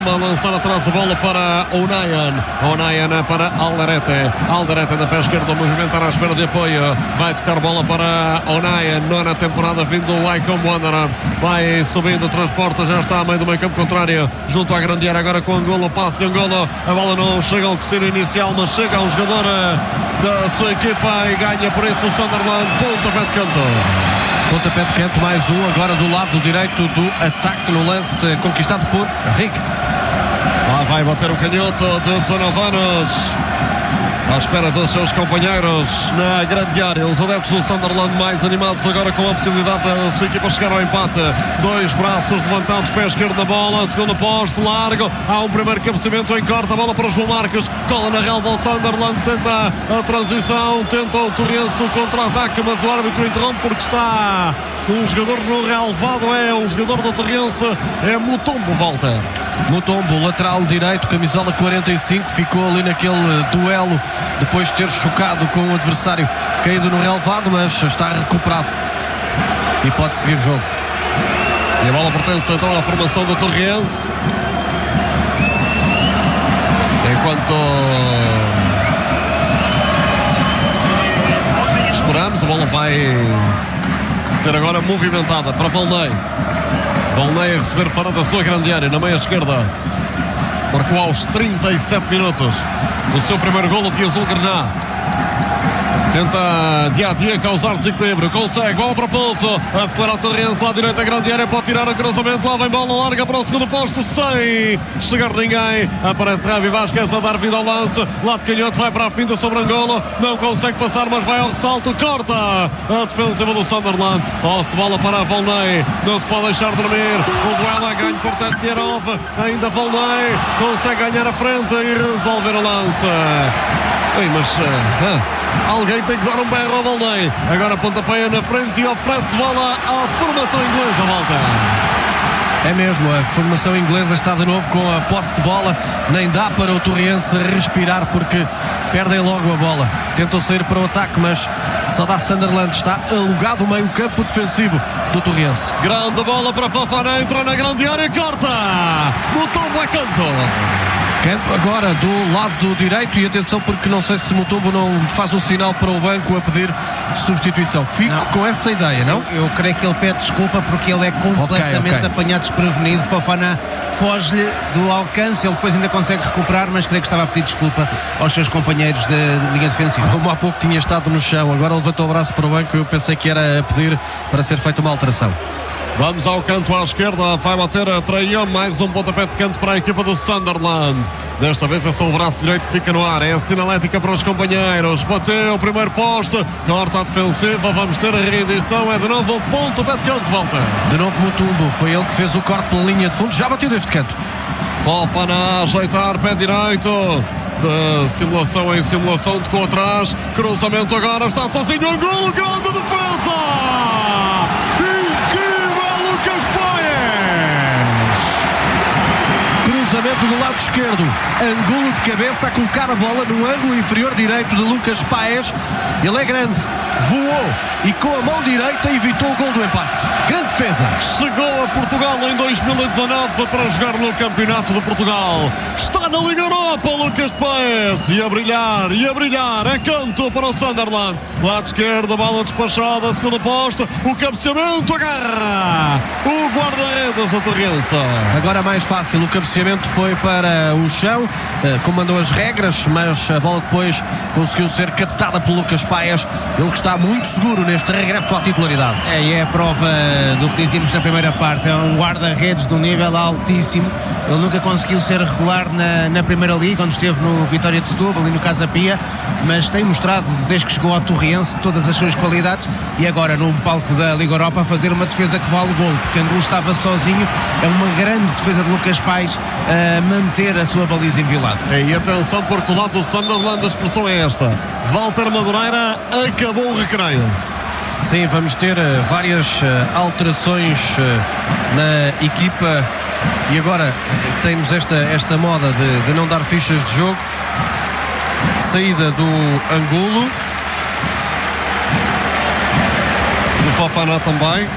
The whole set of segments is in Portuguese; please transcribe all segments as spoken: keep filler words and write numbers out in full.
A lançar atrás a bola para Onayan. Onayan para Alderete. Alderete na pé esquerdo, movimentar à espera de apoio. Vai tocar bola para Onayan. Nona temporada vindo do Wycombe Wanderers. Vai subindo, transporta, já está a meio do meio campo contrário. Junto à grande área agora com Angola. Passe de Angola. A bola não chega ao destino inicial, mas chega a um jogador da sua equipa e ganha por isso o Sunderland. Pontapé de canto. Pontapé de canto, mais um agora do lado direito do ataque no lance conquistado por Rick. Lá vai bater o canhoto de dezanove anos, à espera dos seus companheiros na grande área. Os adeptos do Sunderland mais animados agora com a possibilidade da sua equipa chegar ao empate. Dois braços levantados, pé esquerdo na bola, segundo posto, largo. Há um primeiro cabeceamento em corte, a bola para o João Marques, cola na relva o Sunderland, tenta a transição, tenta o Torrense, o contra-ataque, mas o árbitro interrompe porque está um jogador no relvado, é um jogador do Torrense, é Mutombo, Walter. Mutombo, lateral direito, camisola quarenta e cinco, ficou ali naquele duelo depois de ter chocado com o adversário caído no relvado, mas está recuperado e pode seguir o jogo. E a bola pertence então à formação do Torrense, enquanto esperamos. A bola vai ser agora movimentada para Volney. Volney a receber fora da sua grande área, na meia esquerda. Marcou aos trinta e sete minutos o seu primeiro golo de Azul Grená. Tenta dia a dia causar desequilíbrio, consegue, bola para o pulso, a fora o Torrense, lá direita, grande área, pode tirar o cruzamento, lá vem bola larga para o segundo posto, sem chegar ninguém. Aparece Ravi Vasquez a dar vida ao lance, lá de canhoto, vai para a finta sobre Angola, não consegue passar, mas vai ao ressalto, corta a defensiva do Sunderland. Posse bola para Volney, não se pode deixar dormir, o duelo é ganho por Tetierov, ainda Volney consegue ganhar a frente e resolver o lance. Ei, mas uh, alguém tem que dar um berro ao Volney. Agora pontapé na frente e oferece bola à formação inglesa, volta. É mesmo, a formação inglesa está de novo com a posse de bola. Nem dá para o Torrense respirar porque perdem logo a bola. Tentam sair para o ataque, mas só dá Sunderland. Está alugado o meio campo defensivo do Torrense. Grande bola para Fofana, entrou na grande área e corta. Mutombo é canto. Canto agora do lado direito e atenção porque não sei se Mutombo não faz um sinal para o banco a pedir substituição. Fico não. com essa ideia, não? Eu, eu creio que ele pede desculpa porque ele é completamente okay, okay. apanhado desprevenido. Fofana foge-lhe do alcance, ele depois ainda consegue recuperar, mas creio que estava a pedir desculpa aos seus companheiros de linha defensiva. Como há pouco tinha estado no chão, agora levantou o braço para o banco e eu pensei que era a pedir para ser feita uma alteração. Vamos ao canto à esquerda, vai bater a Traia, mais um pontapé de canto para a equipa do Sunderland. Desta vez é só o braço direito que fica no ar, é a sinalética para os companheiros. Bateu o primeiro poste, corta a defensiva, vamos ter a rendição, é de novo o pontapé de canto, volta. De novo Mutombo, foi ele que fez o corte pela linha de fundo, já bateu deste canto. Fofana a ajeitar, pé direito. De simulação em simulação, tocou atrás, cruzamento agora, está sozinho, um golo, grande defesa! Cruzamento do lado esquerdo, Angulo de cabeça a colocar a bola no ângulo inferior direito de Lucas Paes. Ele é grande, voou e com a mão direita evitou o gol do empate. Grande defesa. Chegou a Portugal em dois mil e dezanove para jogar no Campeonato de Portugal. Está na Liga Europa, Lucas Paes, e a brilhar, e a brilhar. É canto para o Sunderland. Lado esquerdo, bola despachada, segundo posto, o cabeceamento, agarra o guarda-redes do Torrense. Agora mais fácil, o cabeceamento foi para o chão, comandou as regras, mas a bola depois conseguiu ser captada por Lucas Paes, ele que está muito seguro neste regresso à titularidade. É, e é a prova do que dizíamos na primeira parte, é um guarda-redes de um nível altíssimo. Ele nunca conseguiu ser regular na, na Primeira Liga, quando esteve no Vitória de Setúbal e no Casa Pia, mas tem mostrado, desde que chegou ao Torrense, todas as suas qualidades, e agora num palco da Liga Europa a fazer uma defesa que vale o golo, porque Angulo estava sozinho. É uma grande defesa de Lucas Paes a manter a sua baliza inviolada. E atenção, porque do lado do Sunderland a expressão é esta: Walter Madureira, acabou o recreio. Sim, vamos ter uh, várias uh, alterações uh, na equipa e agora temos esta, esta moda de, de não dar fichas de jogo. Saída do Angulo, do Fofana também.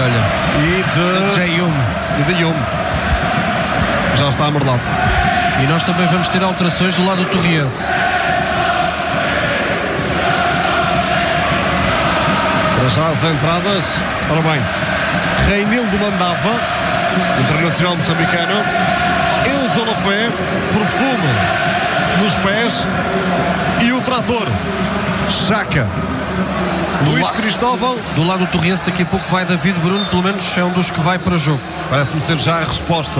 olha. E de... Jeyum. E de Yum. Já está amarelado. E nós também vamos ter alterações do lado do Torriense. Para já as entradas. Ora bem, Reinildo Mandava, internacional moçambicano. Enzo Lafé, perfume nos pés. E o trator, Chaka. Luís Cristóvão. Do lado do Torriense, daqui a pouco vai David Bruno, pelo menos é um dos que vai para o jogo. Parece-me ser já a resposta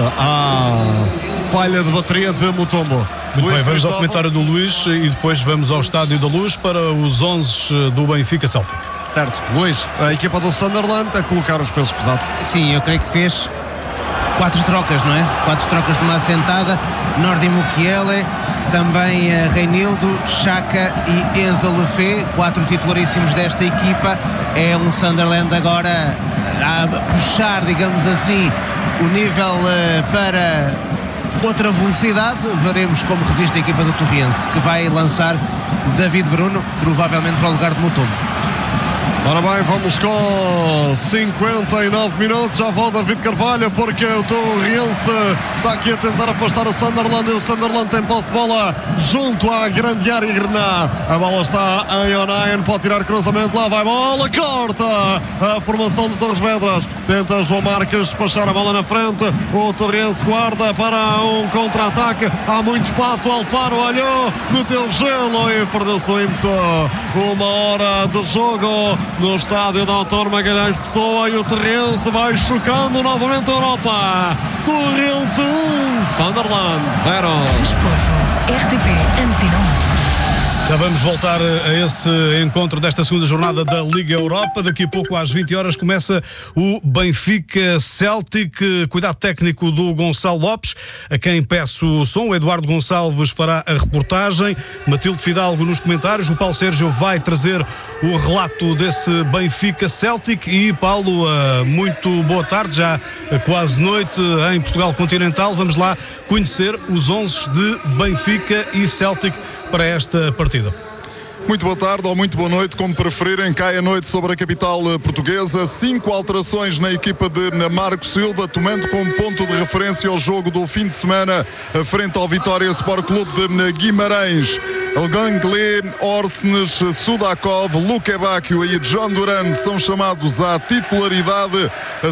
à falha de bateria de Mutombo. Muito bem, vamos ao comentário do Luís e depois vamos ao Estádio da Luz para os onze do Benfica Celtic. Certo, Luís, a equipa do Sunderland a colocar os pesos pesados. Sim, eu creio que fez quatro trocas, não é? Quatro trocas de uma assentada. Nordi Mukiele, também uh, Reinildo, Chaka e Enzo Lefebvre, quatro titularíssimos desta equipa. É um Sunderland agora a puxar, digamos assim, o nível uh, para outra velocidade. Veremos como resiste a equipa do Torriense, que vai lançar David Bruno, provavelmente para o lugar de Mutombo. Ora bem, vamos com cinquenta e nove minutos. Já volta David Carvalho, porque o Torriense está aqui a tentar afastar o Sunderland. E o Sunderland tem posse de bola junto à grande área Grená. A bola está em Onaien, pode tirar cruzamento. Lá vai bola, corta a formação de Torres Vedras. Tenta João Marques despachar a bola na frente. O Torriense guarda para um contra-ataque. Há muito espaço. Alfaro olhou, meteu gelo e perdeu-se o ímpeto. Uma hora de jogo no estádio da Autor Magalhães Pessoa, e o Torriense vai chocando novamente a Europa. Torriense um, Sunderland zero. Desporto, R T P Antena um. Já vamos voltar a esse encontro desta segunda jornada da Liga Europa. Daqui a pouco, às vinte horas, começa o Benfica Celtic. Cuidado técnico do Gonçalo Lopes, a quem peço o som. O Eduardo Gonçalves fará a reportagem. Matilde Fidalgo nos comentários. O Paulo Sérgio vai trazer o relato desse Benfica Celtic. E, Paulo, muito boa tarde, já quase noite em Portugal Continental. Vamos lá conhecer os onze de Benfica e Celtic para esta partida. Muito boa tarde ou muito boa noite, como preferirem. Cai a noite sobre a capital portuguesa. Cinco alterações na equipa de Marco Silva, tomando como ponto de referência o jogo do fim de semana frente ao Vitória Sport Clube de Guimarães. Elgangle, Orsnes, Sudakov, Lukebakio e John Duran são chamados à titularidade.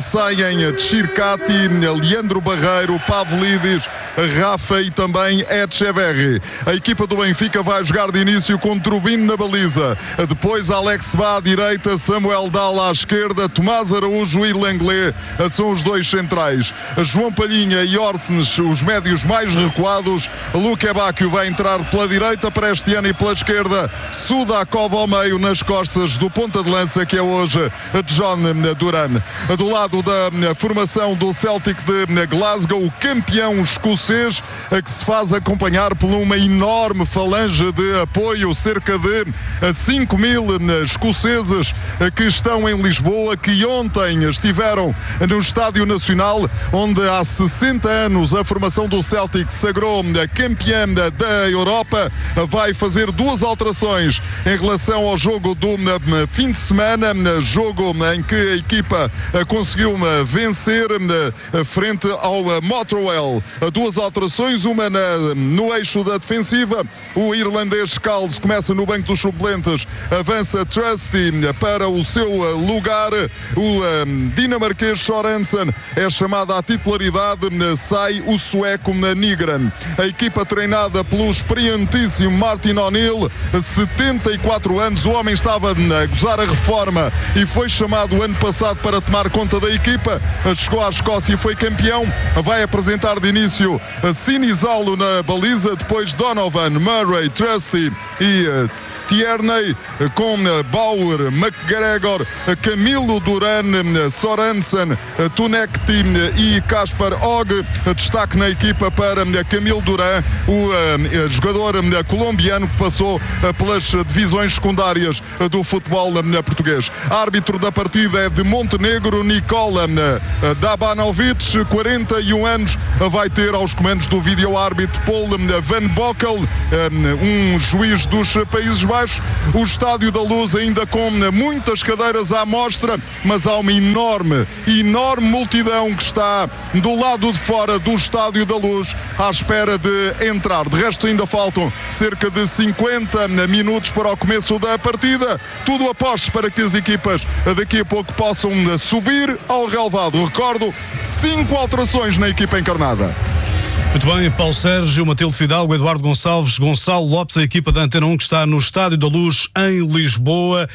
Saem Tchirkati, Leandro Barreiro, Pavlidis, Rafa e também Echeverri. A equipa do Benfica vai jogar de início com Trubin na baliza. Depois Alex Bá à direita, Samuel Dalla à esquerda, Tomás Araújo e Lenglet são os dois centrais. João Palhinha e Orsnes, os médios mais recuados. Lukebakio vai entrar pela direita para este ano e pela esquerda Sudakov ao meio, nas costas do ponta de lança que é hoje John Duran. Do lado da formação do Celtic de Glasgow, o campeão escocês, que se faz acompanhar por uma enorme falange de apoio, cerca de cinco mil escoceses que estão em Lisboa, que ontem estiveram no Estádio Nacional, onde há sessenta anos a formação do Celtic sagrou campeã da Europa. Vai fazer duas alterações em relação ao jogo do fim de semana, jogo em que a equipa conseguiu vencer frente ao Motherwell. Duas alterações, uma na, no eixo da defensiva. O irlandês Caldes começa no banco dos suplentes, avança Trusty para o seu lugar. O dinamarquês Sorensen é chamado à titularidade, sai o sueco Nygren. A equipa treinada pelo experientíssimo Martin O'Neill, setenta e quatro anos, o homem estava a gozar a reforma e foi chamado ano passado para tomar conta da equipa. Chegou à Escócia e foi campeão. Vai apresentar de início Sinizalo na baliza, depois Donovan, Murray, Trusty e uh, Tierney, com Bauer, McGregor, Camilo Duran, Sorensen, Tunekti e Kaspar Og. Destaque na equipa para Camilo Duran, o uh, jogador colombiano que passou uh, pelas divisões secundárias uh, do futebol uh, português. Árbitro da partida é de Montenegro, Nikola uh, Dabanovic, quarenta e um anos, uh, vai ter aos comandos do vídeo árbitro Paul uh, Van Bockel, uh, um juiz dos Países Baixos. abaixo. O Estádio da Luz ainda com muitas cadeiras à mostra, mas há uma enorme, enorme multidão que está do lado de fora do Estádio da Luz à espera de entrar. De resto, ainda faltam cerca de cinquenta minutos para o começo da partida. Tudo apostos para que as equipas daqui a pouco possam subir ao relvado. Recordo, cinco alterações na equipa encarnada. Muito bem, Paulo Sérgio, Matilde Fidalgo, Eduardo Gonçalves, Gonçalo Lopes, a equipa da Antena um que está no Estádio da Luz em Lisboa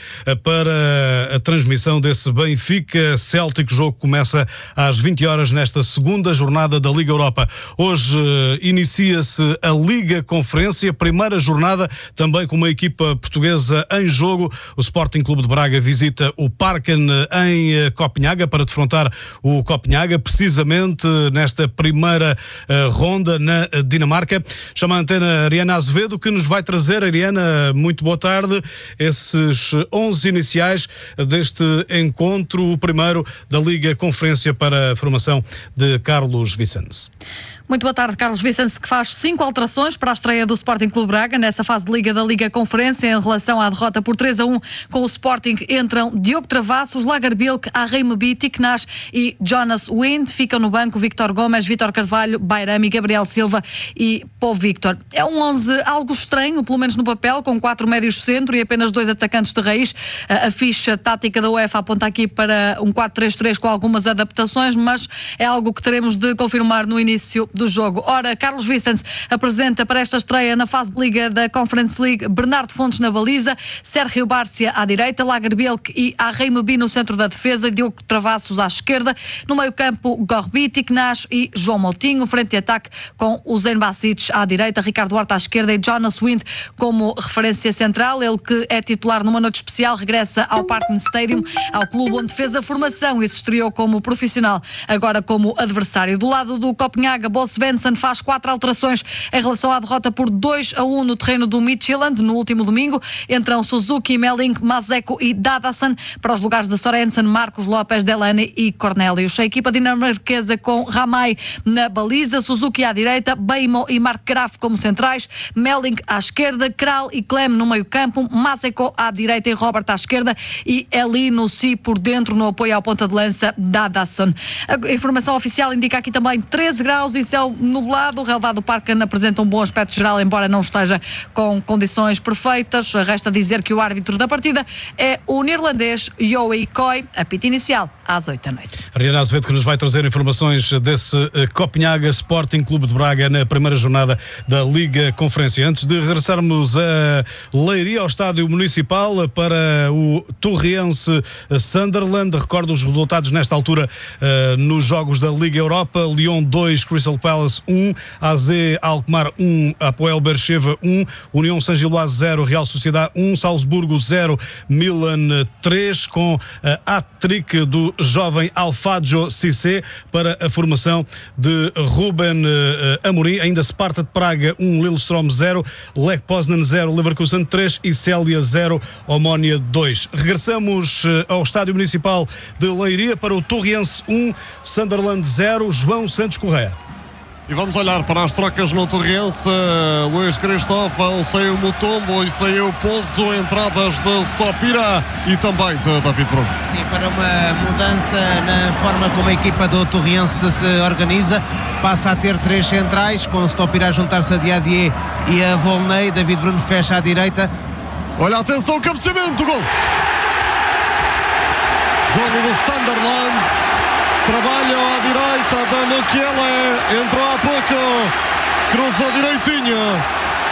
para a transmissão desse Benfica Celtic. O jogo começa às vinte horas nesta segunda jornada da Liga Europa. Hoje uh, inicia-se a Liga Conferência, primeira jornada também com uma equipa portuguesa em jogo. O Sporting Clube de Braga visita o Parken em uh, Copenhaga para defrontar o Copenhaga, precisamente uh, nesta primeira uh, ronda na Dinamarca. Chama a antena Ariana Azevedo, que nos vai trazer, Ariana, muito boa tarde, esses onze iniciais deste encontro, o primeiro da Liga Conferência para a formação de Carlos Vicente. Muito boa tarde, Carlos Vicente, que faz cinco alterações para a estreia do Sporting Clube Braga nessa fase de Liga da Liga Conferência em relação à derrota por três a um com o Sporting. Entram Diogo Travassos, Lagerbilk, Arremebi, Tiknash e Jonas Wind. Ficam no banco Victor Gomes, Vítor Carvalho, Bairami, Gabriel Silva e Paul Victor. É um onze algo estranho, pelo menos no papel, com quatro médios centro e apenas dois atacantes de raiz. A ficha tática da UEFA aponta aqui para um quatro três três com algumas adaptações, mas é algo que teremos de confirmar no início do jogo. Ora, Carlos Vicente apresenta para esta estreia na fase de Liga da Conference League Bernardo Fontes na baliza, Sérgio Bárcia à direita, Lagerbielke e Arremebi no centro da defesa, Diogo Travassos à esquerda, no meio campo Gorbi, Tiknash e João Moutinho, frente de ataque com o Zen Basic à direita, Ricardo Horta à esquerda e Jonas Wind como referência central, ele que é titular numa noite especial, regressa ao Parken Stadium, ao clube onde fez a formação e se estreou como profissional, agora como adversário. Do lado do Copenhaga, Bo Svensson faz quatro alterações em relação à derrota por dois a um no terreno do Midtjylland no último domingo. Entram Suzuki, Melling, Mazeko e Dadasan para os lugares de Sorensen, Marcos Lopes, Delaney e Cornelius. A equipa dinamarquesa com Ramay na baliza, Suzuki à direita, Beimo e Mark Graf como centrais, Melling à esquerda, Kral e Clem no meio campo, Mazeko à direita e Robert à esquerda e Eli no Si por dentro no apoio ao ponta de lança Dadasan. A informação oficial indica aqui também treze graus e céu nublado. O relvado do Parken apresenta um bom aspecto geral, embora não esteja com condições perfeitas. Resta dizer que o árbitro da partida é o neerlandês Joey Coy. Apito inicial às oito da noite. Ariana Azevedo, que nos vai trazer informações desse uh, Copenhaga Sporting Clube de Braga na primeira jornada da Liga Conferência. Antes de regressarmos a Leiria, ao estádio municipal, para o Torriense Sunderland, recordo os resultados nesta altura uh, nos jogos da Liga Europa: Lyon dois, Crystal Palace um, A Z Alkmaar um, Apoel Beersheva um, União Saint-Gilloise zero, Real Sociedade um, Salzburgo zero, Milan três, com a hat-trick do jovem Alfajo Cissé para a formação de Ruben uh, Amorim. Ainda Sparta de Praga um, Lillestrøm zero, Lech Poznan zero, Leverkusen três e Célia zero, Omónia dois. Regressamos uh, ao estádio municipal de Leiria para o Torriense um, Sunderland zero, João Santos Correia. E vamos olhar para as trocas no Torriense. Luís Cristóvão saiu Mutombo e saiu Pouso, entradas de Stopira e também de David Bruno. Sim, para uma mudança na forma como a equipa do Torriense se organiza, passa a ter três centrais, com Stopira a juntar-se a Diadier e a Volney. David Bruno fecha à direita. Olha, atenção, cabeceamento, gol! Gol do Sunderland. Trabalham à direita da Mukiele, entrou há pouco, cruzou direitinho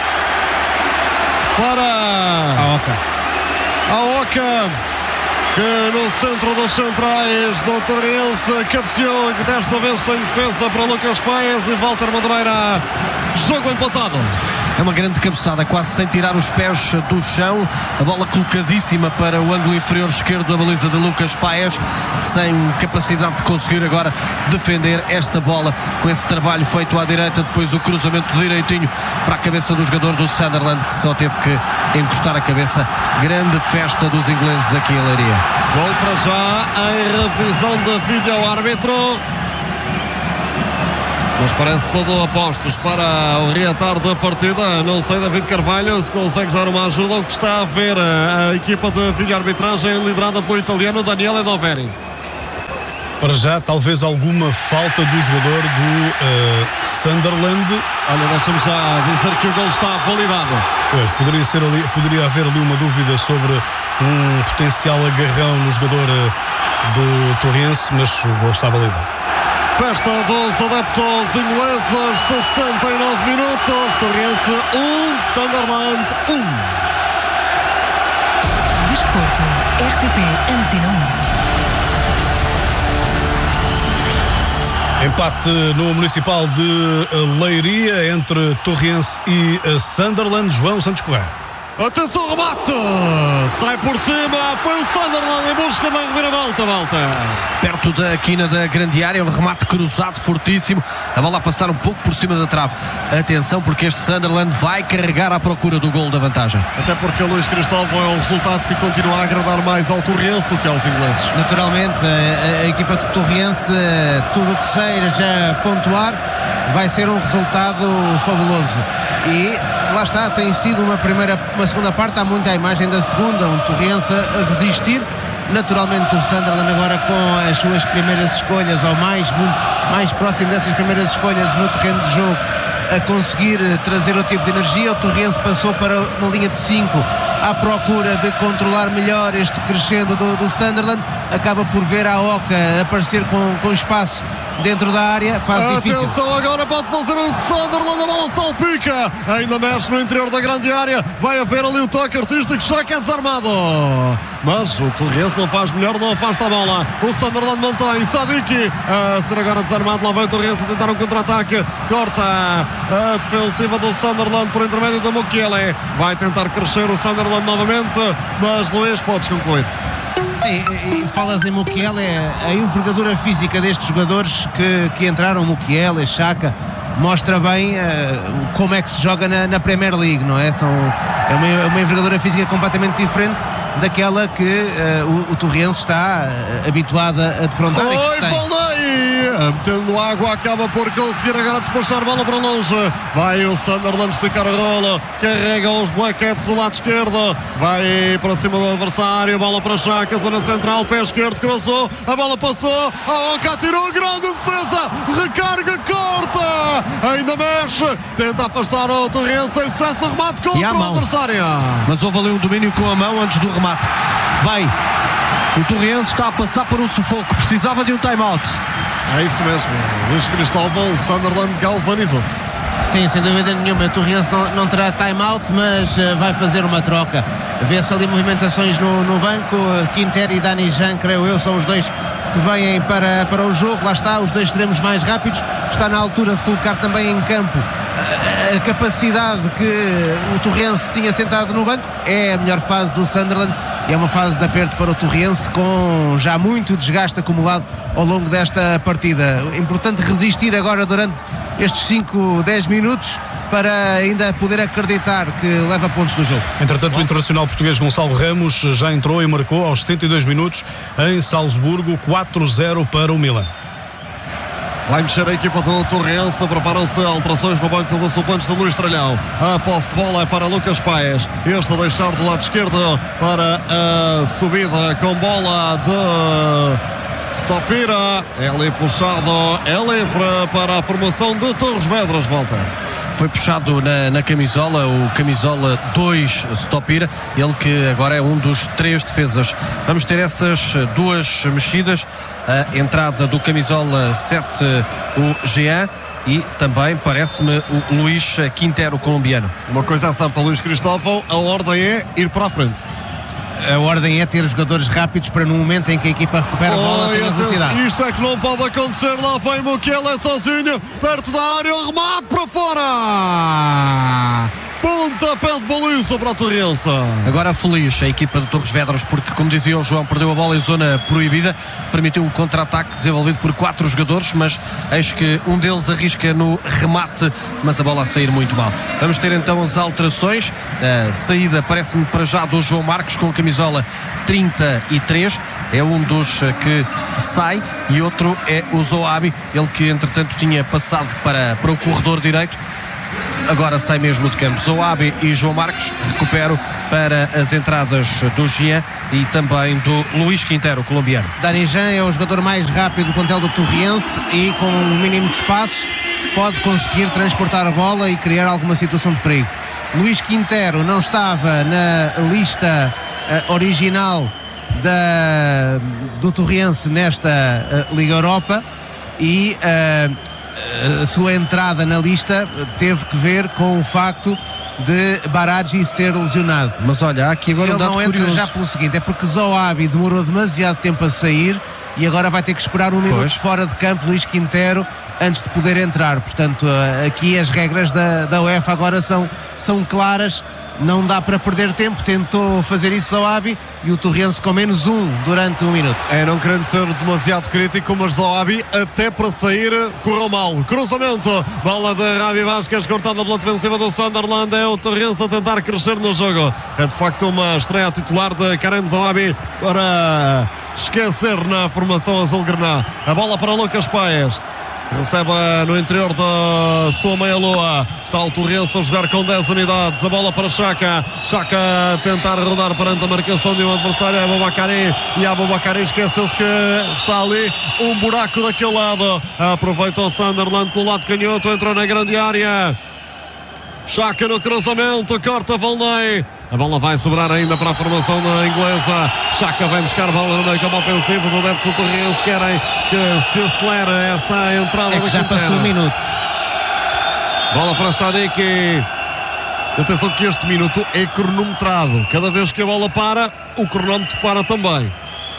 para a Oca. A Oca, que no centro dos centrais do Torriense cabeceou, desta vez sem defesa para Lucas Paes e Walter Madureira. Jogo empatado. É uma grande cabeçada, quase sem tirar os pés do chão. A bola colocadíssima para o ângulo inferior esquerdo da baliza de Lucas Paes, sem capacidade de conseguir agora defender esta bola. Com esse trabalho feito à direita, depois o cruzamento direitinho para a cabeça do jogador do Sunderland, que só teve que encostar a cabeça. Grande festa dos ingleses aqui em Leiria. Gol para já em revisão de vídeo ao árbitro. Mas parece todo apostos para o reatar da partida. Não sei, David Carvalho, se consegues dar uma ajuda ao que está a ver a, a equipa de vídeo-arbitragem liderada pelo italiano Daniele Noveri. Para já, talvez alguma falta do jogador do uh, Sunderland. Olha, deixa-me já dizer que o gol está validado. Pois, poderia, ser ali, poderia haver ali uma dúvida sobre um potencial agarrão no jogador uh, do Torrense, mas o gol está validado. Festa dos adeptos ingleses, sessenta e nove minutos, Torrense um, Sunderland um. Desporto, R T P Antena um. Empate no Municipal de Leiria entre Torrense e Sunderland. João Santos Correia. Atenção, remate! Sai por cima, foi o Sunderland em busca da reviravolta, volta. Perto da quina da grande área, um remate cruzado fortíssimo, a bola a passar um pouco por cima da trave. Atenção, porque este Sunderland vai carregar à procura do gol da vantagem. Até porque Luís Cristóvão é um resultado que continua a agradar mais ao Torrense do que aos ingleses. Naturalmente, a, a equipa do Torrense, tudo o que seja pontuar, vai ser um resultado fabuloso. E lá está, tem sido uma primeira, uma segunda parte, há muita imagem da segunda, um Torrense a resistir. Naturalmente o Sunderland agora com as suas primeiras escolhas, ou mais, muito, mais próximo dessas primeiras escolhas no terreno de jogo, a conseguir trazer o tipo de energia. O Torrense passou para uma linha de cinco à procura de controlar melhor este crescendo do, do Sunderland, acaba por ver a Oca aparecer com, com espaço dentro da área, faz Atenção, difícil. Atenção, agora pode fazer o Sunderland, a bola salpica, ainda mexe no interior da grande área, vai haver ali o toque artístico, já que é desarmado, mas o Torrense não faz melhor, não afasta a bola, o Sunderland mantém, Sadiki a ser agora desarmado, lá vai o Torrense a tentar um contra-ataque, corta a defensiva do Sunderland por intermédio do Mukiele, vai tentar crescer o Sunderland novamente, mas Luís, podes concluir. Sim, e falas em Mukiele, a envergadura física destes jogadores que, que entraram, Mukiele, Xhaka, mostra bem uh, como é que se joga na, na Premier League, não é? São, é uma, uma envergadura física completamente diferente daquela que uh, o, o Torrense está uh, habituado a defrontar. Oi, Valdei! Metendo água, acaba por conseguir agora despachar a bola para longe. Vai o Sunderland esticar a rola, carrega os Black Cats do lado esquerdo, vai para cima do adversário, bola para Xhaka, zona central, pé esquerdo, cruzou, a bola passou, a Oca tirou, grande defesa, recarga, corta, ainda mexe, tenta afastar o Torrense, sem sucesso, remate contra o adversário. Mas houve ali um domínio com a mão antes do remate. Bem, o Torrense está a passar por um sufoco, precisava de um time-out. É isso mesmo, Luís Cristóvão, o Sunderland galvaniza-se. Sim, sem dúvida nenhuma, o Torrense não, não terá time-out, mas uh, vai fazer uma troca. Vê-se ali movimentações no, no banco, Quintero e Dani Jean, creio eu, são os dois que vêm para, para o jogo, lá está, os dois extremos mais rápidos, está na altura de colocar também em campo a, a capacidade que o Torrense tinha sentado no banco. É a melhor fase do Sunderland e é uma fase de aperto para o Torrense, com já muito desgaste acumulado ao longo desta partida. Importante resistir agora durante estes cinco, dez minutos para ainda poder acreditar que leva pontos do jogo. Entretanto, o internacional português Gonçalo Ramos já entrou e marcou aos setenta e dois minutos em Salzburgo, quatro zero para o Milan. Vai mexer a equipa do Torrense, preparam-se alterações no banco dos suplentes de Luís Tralhão. A posse de bola é para Lucas Paes. Este a deixar do lado esquerdo para a subida com bola de Stopira. É ali puxado, é livre para a formação de Torres Vedras. Volta. Foi puxado na, na camisola, o camisola dois Stopira, ele que agora é um dos três defesas. Vamos ter essas duas mexidas, a entrada do camisola sete, o Jean, e também, parece-me, o Luís Quintero, colombiano. Uma coisa é certa, Luís Cristóvão, a ordem é ir para a frente. A ordem é ter jogadores rápidos para no momento em que a equipa recupera a bola tenha velocidade. Isto é que não pode acontecer. Lá vem Mukiele sozinho, perto da área, remate para fora. Pontapé de baliza para o Torrense. Agora feliz a equipa de Torres Vedras, porque, como dizia o João, perdeu a bola em zona proibida, permitiu um contra-ataque desenvolvido por quatro jogadores, mas eis que um deles arrisca no remate, mas a bola a sair muito mal. Vamos ter então as alterações. A saída parece-me para já do João Marcos com a camisola trinta e três, é um dos que sai, e outro é o Zoabi, ele que entretanto tinha passado para, para o corredor direito. Agora sai mesmo de campo. Zoabi e João Marcos recuperam para as entradas do Jean e também do Luís Quintero, colombiano. Dani Jean é o jogador mais rápido do plantel do Torriense e com um mínimo de espaço pode conseguir transportar a bola e criar alguma situação de perigo. Luís Quintero não estava na lista uh, original da, do Torriense nesta uh, Liga Europa e uh, a sua entrada na lista teve que ver com o facto de Baradji se ter lesionado. Mas olha, há aqui agora ele um dado não entra curioso. Já pelo seguinte, é porque Zoabi demorou demasiado tempo a sair e agora vai ter que esperar um minuto Pois. fora de campo Luís Quintero antes de poder entrar. Portanto, aqui as regras da, da UEFA agora são, são claras. Não dá para perder tempo, tentou fazer isso Zoabi e o Torrense com menos um durante um minuto. É, não querendo ser demasiado crítico, mas Zoabi até para sair correu mal. Cruzamento, bola de Ravi Vasquez cortada pela defensiva do Sunderland. É o Torrense a tentar crescer no jogo. É de facto uma estreia titular de Karim Zoabi para esquecer na formação azul-grená. A bola para Lucas Paes. Recebe no interior da sua meia-lua. Está o Torrense a jogar com dez unidades. A bola para Chaka. Chaka a tentar rodar perante a marcação de um adversário. É Aboubakari. E a Aboubakari esqueceu-se que está ali um buraco daquele lado. Aproveita o Sunderland pelo lado canhoto. Entrou na grande área. Chaka no cruzamento. Corta Volney. A bola vai sobrar ainda para a formação da inglesa. Chaka vai buscar a bola no meio campo ofensivo. Os adeptos do Torrense querem que se acelere esta entrada. É que já passou um minuto. Bola para Sadik. Atenção que este minuto é cronometrado. Cada vez que a bola para, o cronómetro para também.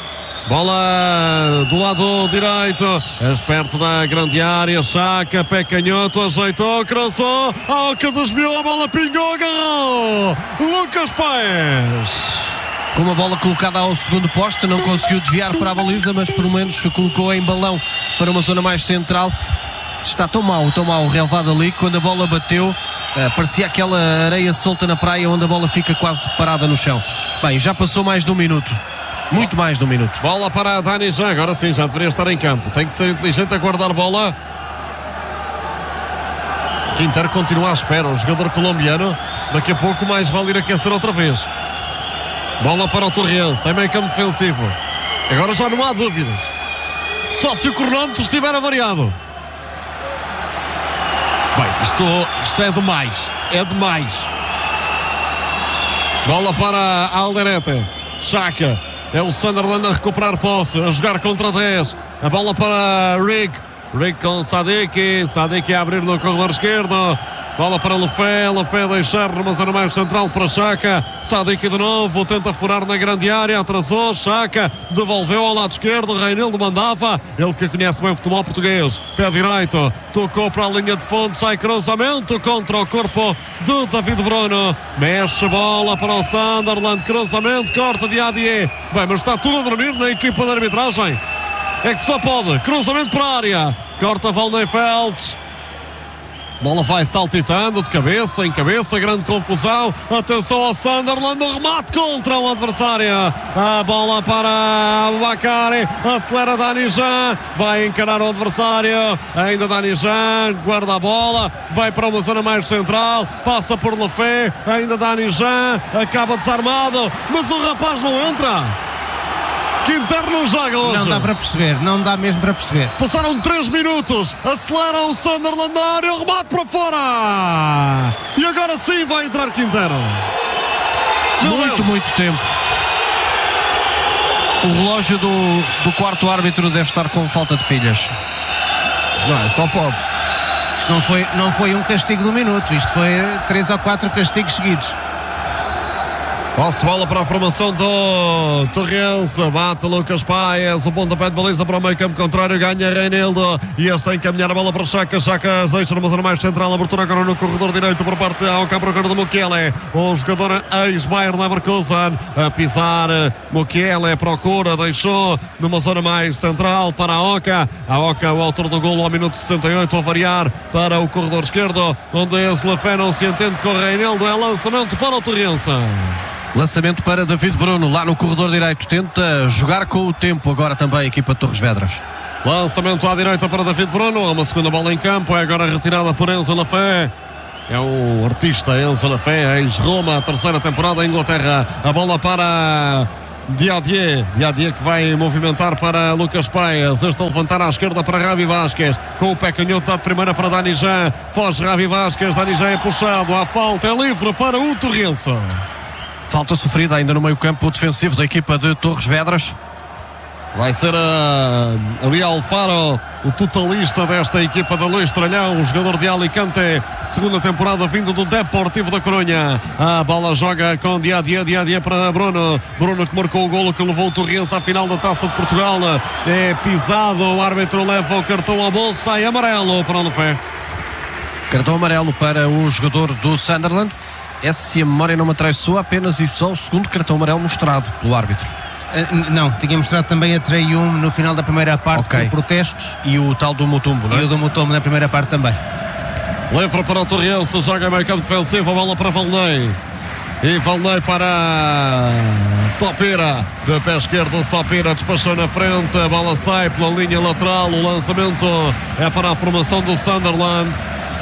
Bola do lado direito, perto da grande área. Chaka, pé canhoto, ajeitou, cruzou. Ao que desviou, a bola pingou, agarrou Lucas Paes. Com uma bola colocada ao segundo poste, não conseguiu desviar para a baliza, mas pelo menos colocou em balão para uma zona mais central. Está tão mal, tão mal o relevado ali, quando a bola bateu, eh, parecia aquela areia solta na praia onde a bola fica quase parada no chão. Bem, já passou mais de um minuto. Muito mais de um minuto. Bola para Dani Jean, agora sim, já deveria estar em campo. Tem que ser inteligente a guardar bola. Quintero continua à espera, o jogador colombiano. Daqui a pouco mais vale ir aquecer outra vez. Bola para o Torrense, é meio campo defensivo. Agora já não há dúvidas. Só se o cronómetro estiver avariado. Bem, isto, isto é demais. É demais. Bola para Alderete. Chaka. É o Sunderland a recuperar posse, a jogar contra dez. A bola para Rick. Rick com Sadik. Sadik a abrir no corredor esquerdo. Bola para Lefé, Lefé deixar numa zona mais central para Chaka. Sadik de novo, tenta furar na grande área, atrasou, Chaka devolveu ao lado esquerdo, Reinildo mandava, ele que conhece bem o futebol português, pé direito, tocou para a linha de fundo, sai cruzamento contra o corpo de David Bruno, mexe bola para o Sunderland, cruzamento, corta de Adier. Bem, mas está tudo a dormir na equipa de arbitragem, é que só pode, cruzamento para a área, corta Valneifeldt. Bola vai saltitando de cabeça em cabeça, grande confusão. Atenção ao Sunderland, no remate contra o adversário. A bola para Aboubakari, acelera Dani Jean, vai encarar o adversário. Ainda Dani Jean, guarda a bola, vai para uma zona mais central, passa por Lefé, ainda Dani Jean, acaba desarmado, mas o rapaz não entra. Quintero não joga hoje. Não dá para perceber, não dá mesmo para perceber. Passaram três minutos, acelera o Sunderland na área, o remate para fora. E agora sim vai entrar Quintero. Meu muito, Deus. muito tempo. O relógio do, do quarto árbitro deve estar com falta de pilhas. Não, só pode. Isto não foi, não foi um castigo do minuto, isto foi três ou quatro castigos seguidos. Posse de bola para a formação do Torrense. Bate Lucas Paes. O pontapé de baliza para o meio campo contrário. Ganha Reinildo. E este tem que caminhar a bola para Chaka. Chaka deixa numa zona mais central. Abertura agora no corredor direito por parte ao campo procura do Mukiele. O jogador ex-Bayer Leverkusen. A pisar. Mukiele procura. Deixou numa zona mais central para a Oca. A Oca, o autor do golo ao minuto sessenta e oito. A variar para o corredor esquerdo. Onde esse Lafé não se entende com o Reinildo. É lançamento para o Torrense. Lançamento para David Bruno, lá no corredor direito. Tenta jogar com o tempo agora também a equipa de Torres Vedras. Lançamento à direita para David Bruno. Uma segunda bola em campo. É agora retirada por Enzo Lafé. É o artista Enzo Lafé, ex-Roma, a terceira temporada em Inglaterra. A bola para Diadier. Diadier que vai movimentar para Lucas Paes. Este a levantar à esquerda para Ravi Vasquez. Com o pé canhoto dado primeira para Dani Jean. Foge Ravi Vasquez. Dani Jean é puxado. A falta é livre para o Torrense. Falta sofrida ainda no meio campo defensivo da equipa de Torres Vedras. Vai ser uh, ali Alfaro, o totalista desta equipa da Luís Tralhão, o jogador de Alicante, segunda temporada vindo do Deportivo da Corunha. A bola joga com Diadier, Diadier para Bruno. Bruno que marcou o golo que levou o Torrense à final da Taça de Portugal. É pisado, o árbitro leva o cartão à bolsa, sai amarelo para o Lefé. Cartão amarelo para o jogador do Sunderland. É, se a memória não me atraiçoou, apenas e só o segundo cartão amarelo mostrado pelo árbitro. Uh, não, tinha mostrado também a Treyum no final da primeira parte, okay, com protestos. E o tal do Mutombo, não é? E o do Mutombo na primeira parte também. Leva para o Torrense, joga meio campo defensivo, a bola para Valnei. E Valnei para Stopira, de pé esquerdo. Stopira despachou na frente, a bola sai pela linha lateral. O lançamento é para a formação do Sunderland.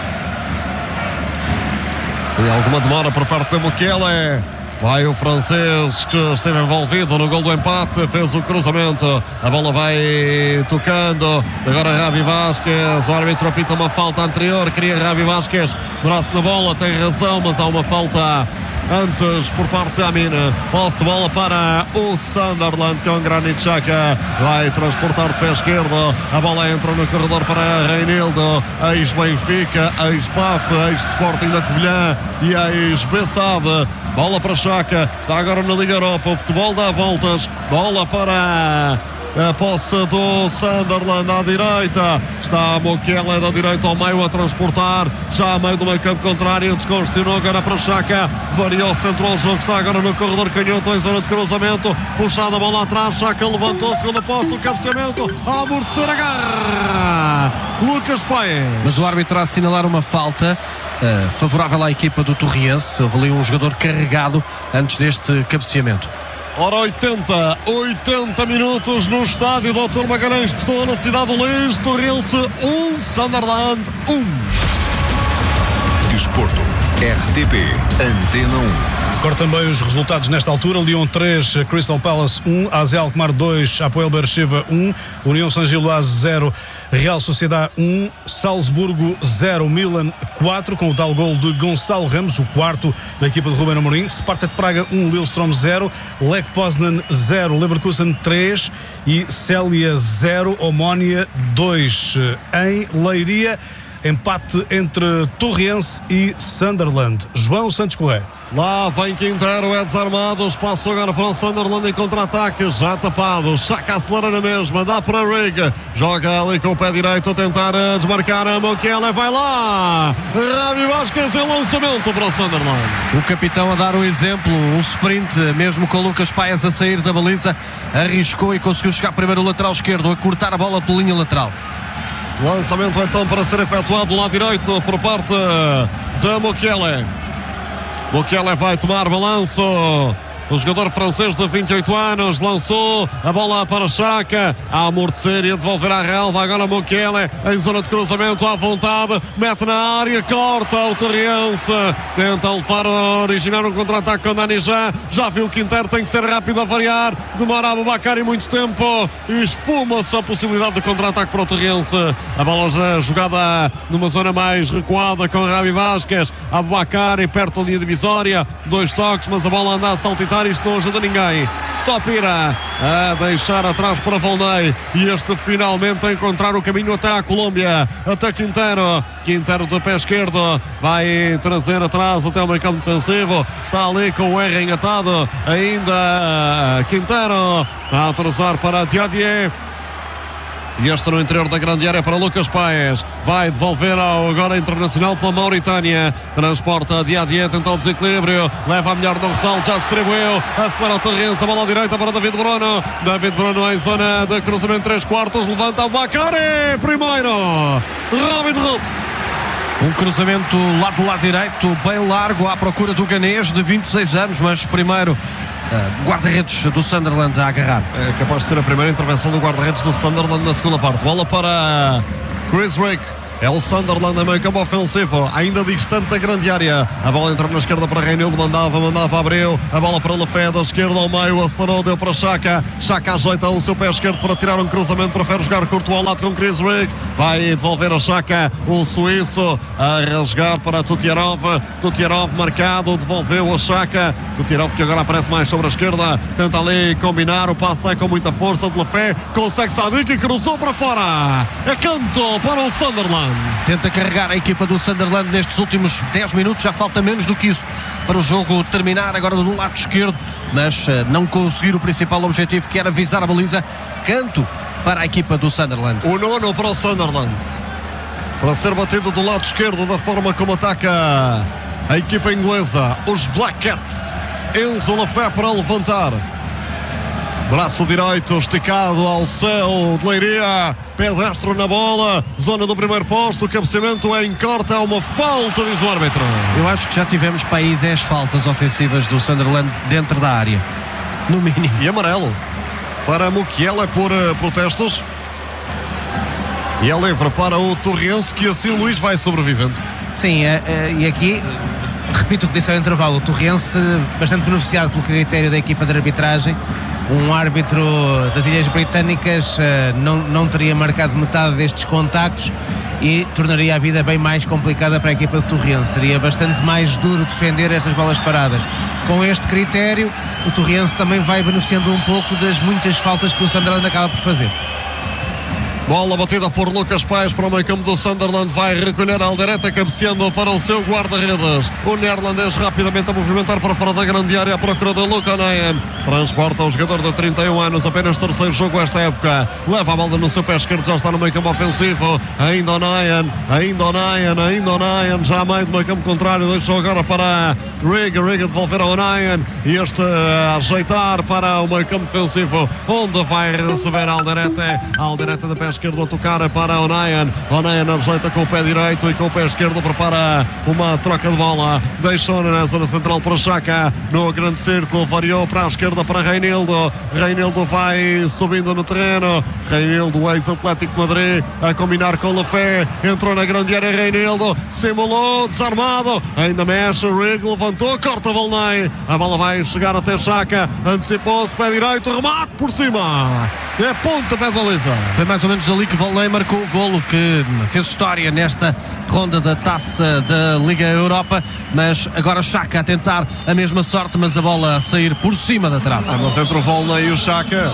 E alguma demora por parte do Mukiele. Vai o francês que esteve envolvido no gol do empate, fez o cruzamento, a bola vai tocando, agora Ravi Vasquez, o árbitro apita uma falta anterior, queria Ravi Vasquez, braço na bola, tem razão, mas há uma falta antes por parte da Amina. Posse de bola para o Sunderland com Granit Xhaka, vai transportar de pé esquerdo, a bola entra no corredor para Reinildo, ex-Benfica, ex-F A F, ex-Sporting da Covilhã e ex-Bessade. Bola para Xhaka, está agora na Liga Europa, o futebol dá voltas, bola para a posse do Sunderland à direita, está Mukiele da direita ao meio a transportar, já a meio do meio campo contrário, descongestionou agora para Xhaka, variou, centrou o jogo, está agora no corredor canhoto em zona de cruzamento, puxada a bola atrás, Xhaka levantou, segunda posse do cabeceamento, a amortecer a garra, Lucas Paes. Mas o árbitro a assinalar uma falta uh, favorável à equipa do Torrense, houve ali um jogador carregado antes deste cabeceamento. Ora, oitenta, oitenta minutos no estádio doutor Magalhães Pessoa, na cidade do Lins. Torrense um, Sunderland um. Desporto, R T P, Antena um. Agora também os resultados nesta altura: Lyon três, Crystal Palace um, A Z Alkmaar dois, Apoel Beersheva um, União Saint-Gilloise zero, Real Sociedade um, Salzburgo zero, Milan quatro, com o tal gol de Gonçalo Ramos, o quarto da equipa de Ruben Amorim. Spartak de Praga um, Lillestrøm zero, Lech Poznan zero, Leverkusen três e Célia zero, Omónia dois. Em Leiria, empate entre Torrense e Sunderland. João Santos Correia. Lá vem Quintero, é desarmado, espaço agora para o Sunderland em contra-ataque, já tapado, Xhaka acelera na mesma, dá para Rig, joga ali com o pé direito a tentar desmarcar a Mukiele, vai lá, Ravi Vasquez em lançamento para o Sunderland. O capitão a dar o exemplo, um sprint, mesmo com o Lucas Paes a sair da baliza, arriscou e conseguiu chegar primeiro o lateral esquerdo, a cortar a bola pela linha lateral. Lançamento então para ser efetuado do lado direito por parte da Mukiele. Mukiele vai tomar balanço. O jogador francês de vinte e oito anos lançou a bola para Xhaka, a amortecer e a devolver à relva. Agora Mukiele em zona de cruzamento à vontade, mete na área, corta o Torrense, tenta levar a originar um contra-ataque com Dani Jean. Já viu o Quintero, tem que ser rápido a variar, demora a Aboubakar muito tempo e espuma-se a possibilidade de contra-ataque para o Torrense. A bola já jogada numa zona mais recuada com Ravi Vasquez, Aboubakar e perto da linha divisória, dois toques, mas a bola anda a saltitar rematar, isto não ajuda ninguém. Stopira a deixar atrás para Volney, e este finalmente a encontrar o caminho até à Colômbia, até Quintero. Quintero de pé esquerdo vai trazer atrás até o meio campo defensivo, está ali com o R engatado, ainda Quintero a atrasar para Diadier. E este no interior da grande área para Lucas Paes. Vai devolver ao agora internacional pela Mauritânia. Transporta Diadier, tenta o desequilíbrio. Leva a melhor no ressalto, já distribuiu. Acelera o Torrense, a bola à direita para David Bruno. David Bruno em zona de cruzamento três quartos. Levanta o Bakary. Primeiro, Robin Rooks. Um cruzamento lá do lado direito, bem largo, à procura do ganês de vinte e seis anos, mas primeiro Uh, guarda-redes do Sunderland a agarrar. É capaz de ter a primeira intervenção do guarda-redes do Sunderland na segunda parte. Bola para Chris Rick. É o Sunderland em meio campo ofensivo, ainda distante da grande área. A bola entra na esquerda para Reinildo, mandava, mandava, abriu. A bola para Lefé, da esquerda ao meio, acelerou, deu para Xhaka. Xhaka ajeita o seu pé esquerdo para tirar um cruzamento, prefere jogar curto ao lado com Chris Rick. Vai devolver a Xhaka, o suíço, a rasgar para Tutierov. Tutierov marcado, devolveu a Xhaka. Tutierov que agora aparece mais sobre a esquerda, tenta ali combinar, o passe sai com muita força de Lefé, consegue Sadik e cruzou para fora. É canto para o Sunderland. Tenta carregar a equipa do Sunderland nestes últimos dez minutos, já falta menos do que isso para o jogo terminar, agora do lado esquerdo, mas uh, não conseguir o principal objetivo, que era visar a baliza. Canto para a equipa do Sunderland. O nono para o Sunderland, para ser batido do lado esquerdo da forma como ataca a equipa inglesa, os Black Cats. Enzo Lefé para levantar, braço direito esticado ao céu de Leiria, pedestre na bola, zona do primeiro posto, o cabeceamento é em corte, é uma falta, diz o árbitro. Eu acho que já tivemos para aí dez faltas ofensivas do Sunderland dentro da área, no mínimo. E amarelo para Mukiele por uh, protestos, e é livre para o Torrense, que assim o Luís vai sobrevivendo. Sim, é, é, e aqui repito o que disse ao intervalo, o Torrense bastante beneficiado pelo critério da equipa de arbitragem. Um árbitro das Ilhas Britânicas uh, não, não teria marcado metade destes contactos e tornaria a vida bem mais complicada para a equipa de Torrense. Seria bastante mais duro defender estas bolas paradas. Com este critério, o Torrense também vai beneficiando um pouco das muitas faltas que o Sunderland acaba por fazer. Bola batida por Lucas Paes para o meio campo do Sunderland, vai recolher a Alderete, cabeceando para o seu guarda-redes. O neerlandês rapidamente a movimentar para fora da grande área à procura de Luca Nayen. Transporta o jogador de trinta e um anos, apenas terceiro jogo esta época. Leva a bola no seu pé esquerdo, já está no meio campo ofensivo. Ainda o Nayen, ainda o Nayen, ainda o Nayen, já a meio do meio campo contrário, deixou agora para Rigg, Rigg a devolver ao Nayen, e este a ajeitar para o meio campo defensivo, onde vai receber a Alderete. A Alderete de pé esquerdo a tocar para o Nayen. O Nayen ajeita com o pé direito e com o pé esquerdo prepara uma troca de bola. Deixou na zona central para Xhaka, no grande círculo, variou para a esquerda para Reinildo. Reinildo vai subindo no terreno. Reinildo, ex-Atlético Madrid, a combinar com Lefé. Entrou na grande área Reinildo, simulou, desarmado, ainda mexe, Rigg levantou, corta Volney. A bola vai chegar até Xhaka, antecipou-se, pé direito, remate por cima. É ponta, pé de baliza. Foi mais ou menos ali que Volney marcou o golo que fez história nesta ronda da Taça da Liga Europa, mas agora Xhaka a tentar a mesma sorte, mas a bola a sair por cima da traça. Ah, mas entre o Volney e o Xhaka,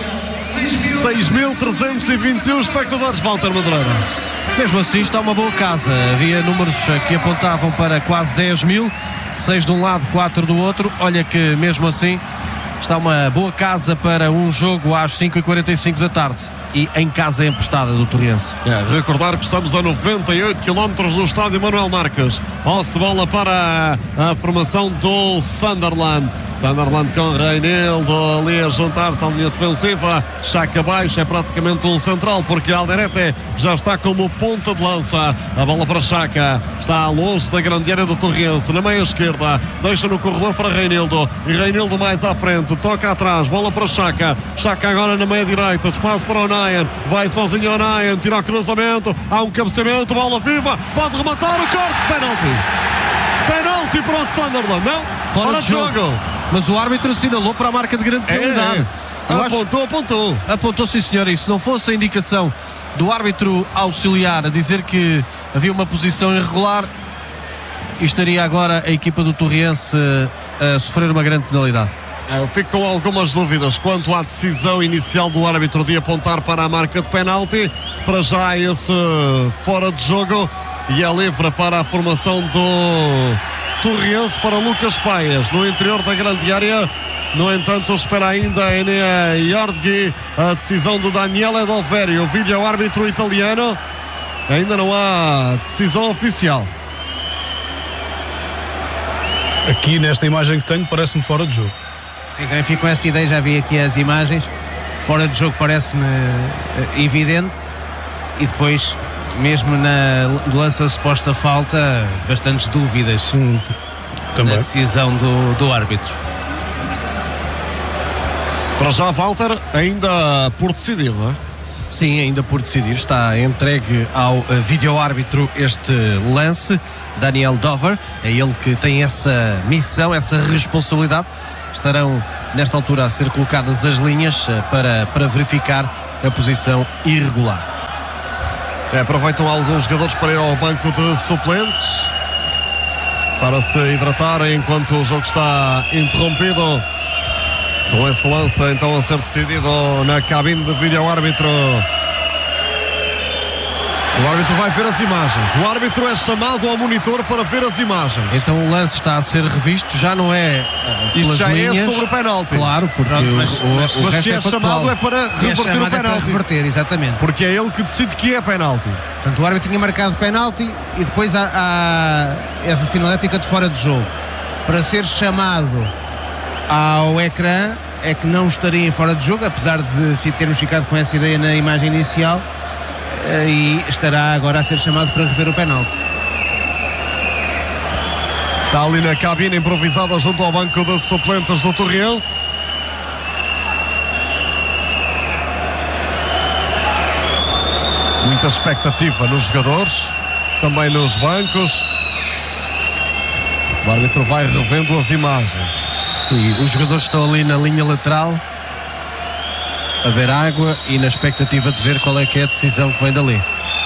seis mil trezentos e vinte e um espectadores, Walter Madureira. Mesmo assim está uma boa casa, havia números que apontavam para quase dez mil, seis de um lado, quatro do outro. Olha que mesmo assim está uma boa casa para um jogo às cinco e quarenta e cinco da tarde e em casa emprestada do Torrense. É, recordar que estamos a noventa e oito quilómetros do estádio Manuel Marques. Posse de bola para a formação do Sunderland. Sunderland com Reinildo ali a juntar-se à linha defensiva. Xhaka baixo, é praticamente um central, porque Alderete já está como ponta de lança. A bola para Xhaka, está longe da grande área do Torrense, na meia esquerda, deixa no corredor para Reinildo, e Reinildo mais à frente, toca atrás, bola para Xhaka. Xhaka agora na meia direita, espaço para o Nayen, vai sozinho o Nayen, tira o cruzamento, há um cabeceamento, bola viva, pode rematar o corte, penalti. Penalti para o Sunderland, não? Fora, Fora de de jogo. jogo. Mas o árbitro assinalou para a marca de grande penalidade. É, é. Apontou, apontou. Apontou, sim senhor, e se não fosse a indicação do árbitro auxiliar a dizer que havia uma posição irregular, estaria agora a equipa do Torrense a sofrer uma grande penalidade. Eu fico com algumas dúvidas quanto à decisão inicial do árbitro de apontar para a marca de penalti. Para já esse fora de jogo e é livre para a formação do Torriense, para Lucas Paias no interior da grande área. No entanto, espera ainda Enea Iorghi a decisão do Daniele Doveri, o vídeo árbitro italiano. Ainda não há decisão oficial. Aqui nesta imagem que tenho parece-me fora de jogo. Sim, também fico com essa ideia, já vi aqui as imagens. Fora de jogo parece-me evidente e depois, mesmo na lance da suposta falta, bastantes dúvidas hum, na decisão do, do árbitro. Para já, Walter, ainda por decidir, não é? Sim, ainda por decidir. Está entregue ao uh, vídeo-árbitro este lance. Daniel Dover, é ele que tem essa missão, essa responsabilidade. Estarão, nesta altura, a ser colocadas as linhas uh, para, para verificar a posição irregular. É, aproveitam alguns jogadores para ir ao banco de suplentes para se hidratarem enquanto o jogo está interrompido. Com esse lance então a ser decidido na cabine de vídeo-árbitro. O árbitro vai ver as imagens. O árbitro é chamado ao monitor para ver as imagens. Então o lance está a ser revisto, já não é uh, Isto já linhas. É sobre o penalti. Claro, porque Pronto, mas, o, mas, o mas resto se é, é chamado é para reverter o penalti. É para reverter, exatamente. Porque é ele que decide que é penalti. Portanto, o árbitro tinha marcado penalti e depois há, há essa sinalética de fora de jogo. Para ser chamado ao ecrã é que não estaria em fora de jogo, apesar de termos ficado com essa ideia na imagem inicial, e estará agora a ser chamado para rever o penalti. Está ali na cabine improvisada junto ao banco de suplentes do Torriense. Muita expectativa nos jogadores, também nos bancos. O árbitro vai revendo as imagens. E os jogadores estão ali na linha lateral a ver água e na expectativa de ver qual é que é a decisão que vem dali.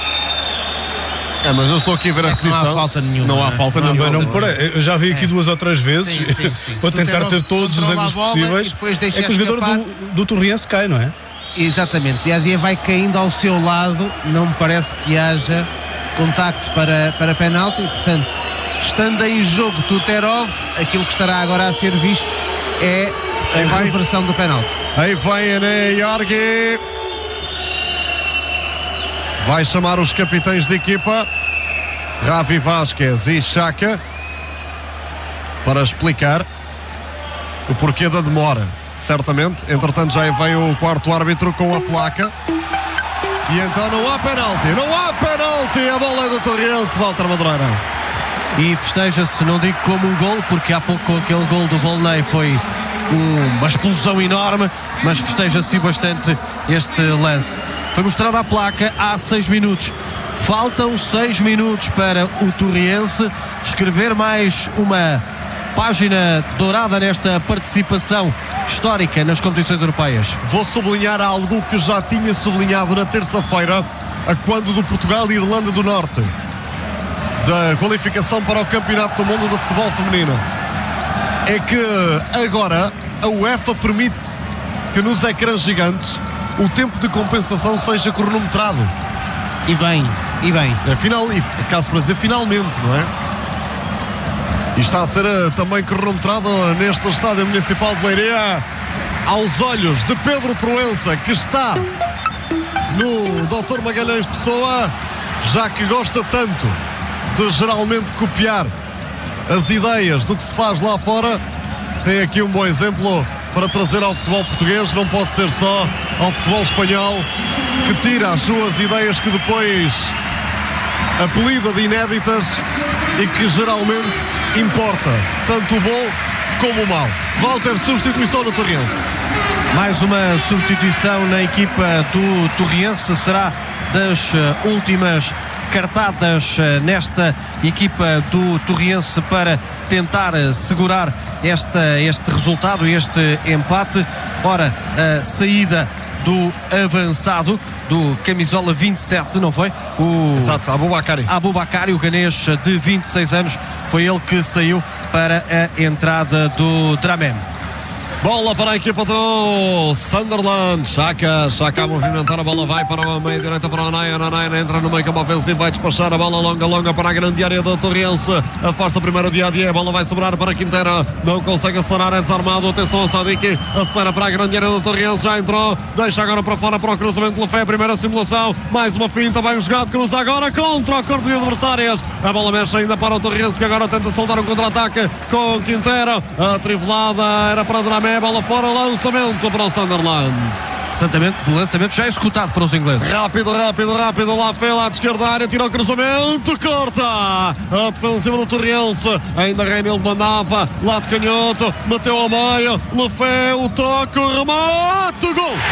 É, mas eu estou aqui a ver a É que não há repetição. falta nenhuma, Não há né? falta Não há nenhuma. Não, não, eu já vi aqui É. duas ou três vezes Sim, sim, sim. para tentar ter todos os ângulos possíveis. É que o jogador do, do Torriense cai, não é? Exatamente, e a dia vai caindo ao seu lado, não me parece que haja contacto para, para penalti, portanto, estando em jogo Tuterov, aquilo que estará agora a ser visto é a reversão do penalti. Aí vem Enea Iorghi. Vai chamar os capitães de equipa, Ravi Vázquez e Xhaka, para explicar o porquê da demora. Certamente, entretanto já vem o quarto árbitro com a placa. E então não há penalti, não há penalti, a bola é do Torriense, Walter Madureira. E festeja-se, não digo como um gol, porque há pouco com aquele gol do Volney foi um, uma explosão enorme, mas festeja-se bastante este lance. Foi mostrada a placa há seis minutos. Faltam seis minutos para o Torriense escrever mais uma página dourada nesta participação histórica nas competições europeias. Vou sublinhar algo que já tinha sublinhado na terça-feira, a quando do Portugal e Irlanda do Norte, da qualificação para o Campeonato do Mundo de Futebol Feminino. É que agora a UEFA permite que nos ecrãs gigantes o tempo de compensação seja cronometrado. E bem, e bem. Afinal, e caso para dizer finalmente, não é? E está a ser uh, também cronometrado neste estádio municipal de Leiria, aos olhos de Pedro Proença, que está no doutor Magalhães Pessoa, já que gosta tanto de geralmente copiar as ideias do que se faz lá fora. Tem aqui um bom exemplo para trazer ao futebol português. Não pode ser só ao futebol espanhol, que tira as suas ideias, que depois apelida de inéditas e que geralmente importa tanto o bom como o mau. Walter, substituição no Torriense. Mais uma substituição na equipa do Torriense, será das uh, últimas cartadas uh, nesta equipa do Torriense para tentar uh, segurar esta, este resultado, este empate. Ora, a saída do avançado, do camisola vinte e sete, não foi? O Exato, Aboubakari. Aboubakari, o ganês de vinte e seis anos, foi ele que saiu para a entrada do Dramem. Bola para a equipa do Sunderland. Xhaka, Xhaka a movimentar a bola, vai para a meia direita para o Anaia. Anaia entra no meio campo ofensivo, vai despachar a bola longa, longa para a grande área do Torrense. Afasta primeiro o dia a dia, a bola vai sobrar para Quintero. Não consegue acelerar, é desarmado. Atenção ao Sadik, acelera para a grande área do Torrense. Já entrou, deixa agora para fora para o cruzamento do Fé. Primeira simulação, mais uma finta, bem jogado, cruza agora contra o corpo de adversários. A bola mexe ainda para o Torrense, que agora tenta soltar um contra-ataque com Quintero. A trivelada era para Dramé. Bola fora, lançamento para o Sunderland. Exatamente, lançamento já executado para os ingleses. Rápido, rápido, rápido, lá foi lá de esquerda área, tira o cruzamento, corta a defensiva do Torrense, ainda Reinildo mandava, lado canhoto, bateu ao meio, Lefé, o toque, o remate, o gol!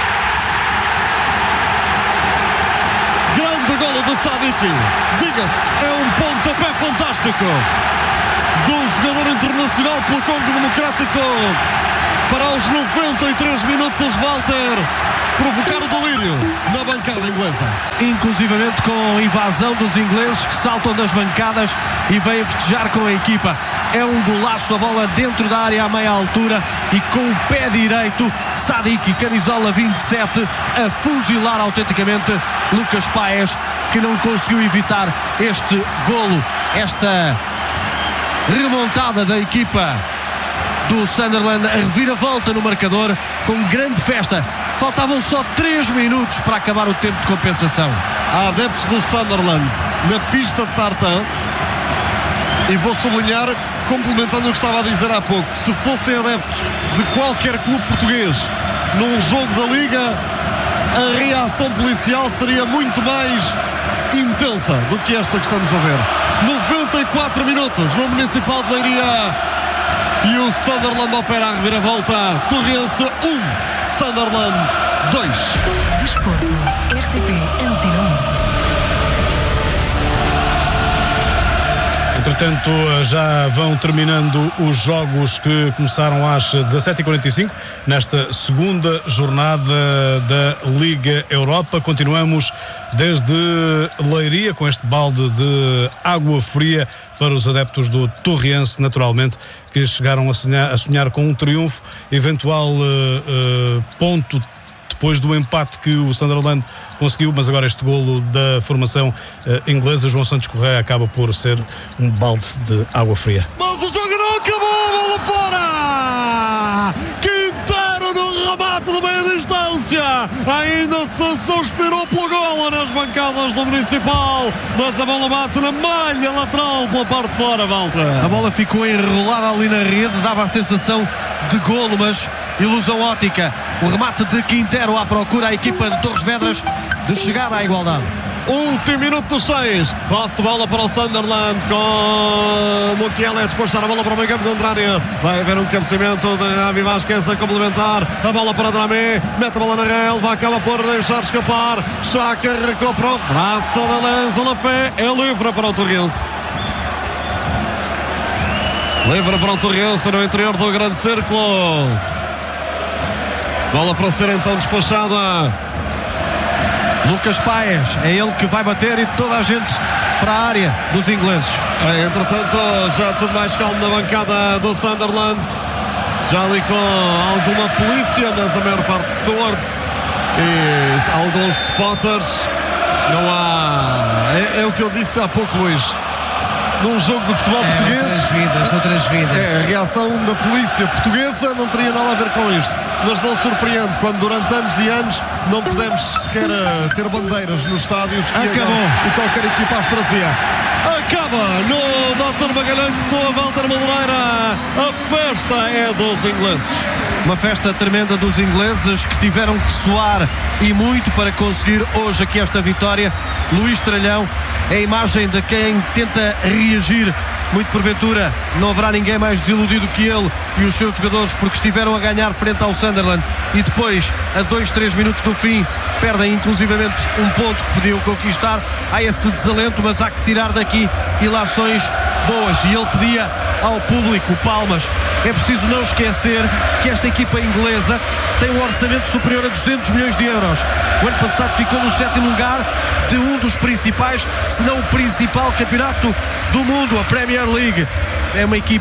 Grande golo do Sadik, diga-se, é um pontapé fantástico do jogador internacional pelo Congo Democrático. Para os noventa e três minutos, Walter provocar o delírio na bancada inglesa. Inclusivamente com invasão dos ingleses que saltam das bancadas e vêm festejar com a equipa. É um golaço, a bola dentro da área à meia altura e com o pé direito, Sadik, camisola vinte e sete, a fuzilar autenticamente Lucas Paes, que não conseguiu evitar este golo, esta remontada da equipa do Sunderland, a reviravolta no marcador, com grande festa. Faltavam só três minutos para acabar o tempo de compensação. Há adeptos do Sunderland na pista de tartan, e vou sublinhar, complementando o que estava a dizer há pouco, se fossem adeptos de qualquer clube português num jogo da Liga, a reação policial seria muito mais intensa do que esta que estamos a ver. noventa e quatro minutos no Municipal de Leiria. E o Sunderland opera a reviravolta. Torrense um, Sunderland dois. Desporto, R T P Antena um. Entretanto, já vão terminando os jogos que começaram às dezassete e quarenta e cinco, nesta segunda jornada da Liga Europa. Continuamos desde Leiria com este balde de água fria para os adeptos do Torrense, naturalmente, que chegaram a sonhar, a sonhar com um triunfo, eventual uh, uh, ponto depois do empate que o Sunderland conseguiu, mas agora este golo da formação uh, inglesa, João Santos Correia, acaba por ser um balde de água fria. Mas o jogo não acabou, bola fora! Quintero no remate de meia distância, ainda se suspirou pelo golo nas bancadas do Municipal, mas a bola bate na malha lateral pela parte de fora, Walter. A bola ficou enrolada ali na rede, dava a sensação de golo, mas ilusão ótica. O remate de Quintero à procura a equipa de Torres Vedras de chegar à igualdade. Último minuto dos seis. Passe de bola para o Sunderland com Montiel a despachar a bola para o meio campo contrário. Vai haver um cabeceamento de Javi Vasquez a complementar. A bola para Dramé. Mete a bola na relva. Acaba por deixar escapar. Xhaka recuperou. Braço da lança. Lefé é livre para o Torrense. Livre para o Torrense no interior do grande círculo. Bola para ser então despachada. Lucas Paes, é ele que vai bater e toda a gente para a área dos ingleses. É, entretanto, já tudo mais calmo na bancada do Sunderland. Já ali com alguma polícia, mas a maior parte de stewards e alguns spotters. Não há... É, é o que eu disse há pouco, Luís. Num jogo de futebol é, português, outras vidas, outras vidas. É, a reação da polícia portuguesa não teria nada a ver com isto. Mas não surpreende quando durante anos e anos não pudemos sequer ter bandeiras nos estádios. Acabou. E, e qualquer equipa as trazia. Acaba no doutor Magalhães Pessoa, Walter Madureira. A festa é dos ingleses. Uma festa tremenda dos ingleses que tiveram que suar e muito para conseguir hoje aqui esta vitória. Luís Tralhão é a imagem de quem tenta reagir. Muito porventura não haverá ninguém mais desiludido que ele e os seus jogadores, porque estiveram a ganhar frente ao Sunderland e depois, a dois, três minutos do fim, perdem inclusivamente um ponto que podiam conquistar. Há esse desalento, mas há que tirar daqui ilações boas, e ele pedia ao público palmas. É preciso não esquecer que esta equipa inglesa tem um orçamento superior a duzentos milhões de euros. O ano passado ficou no sétimo lugar de um dos principais, se não o principal campeonato do mundo, a Premier League. É uma equipa que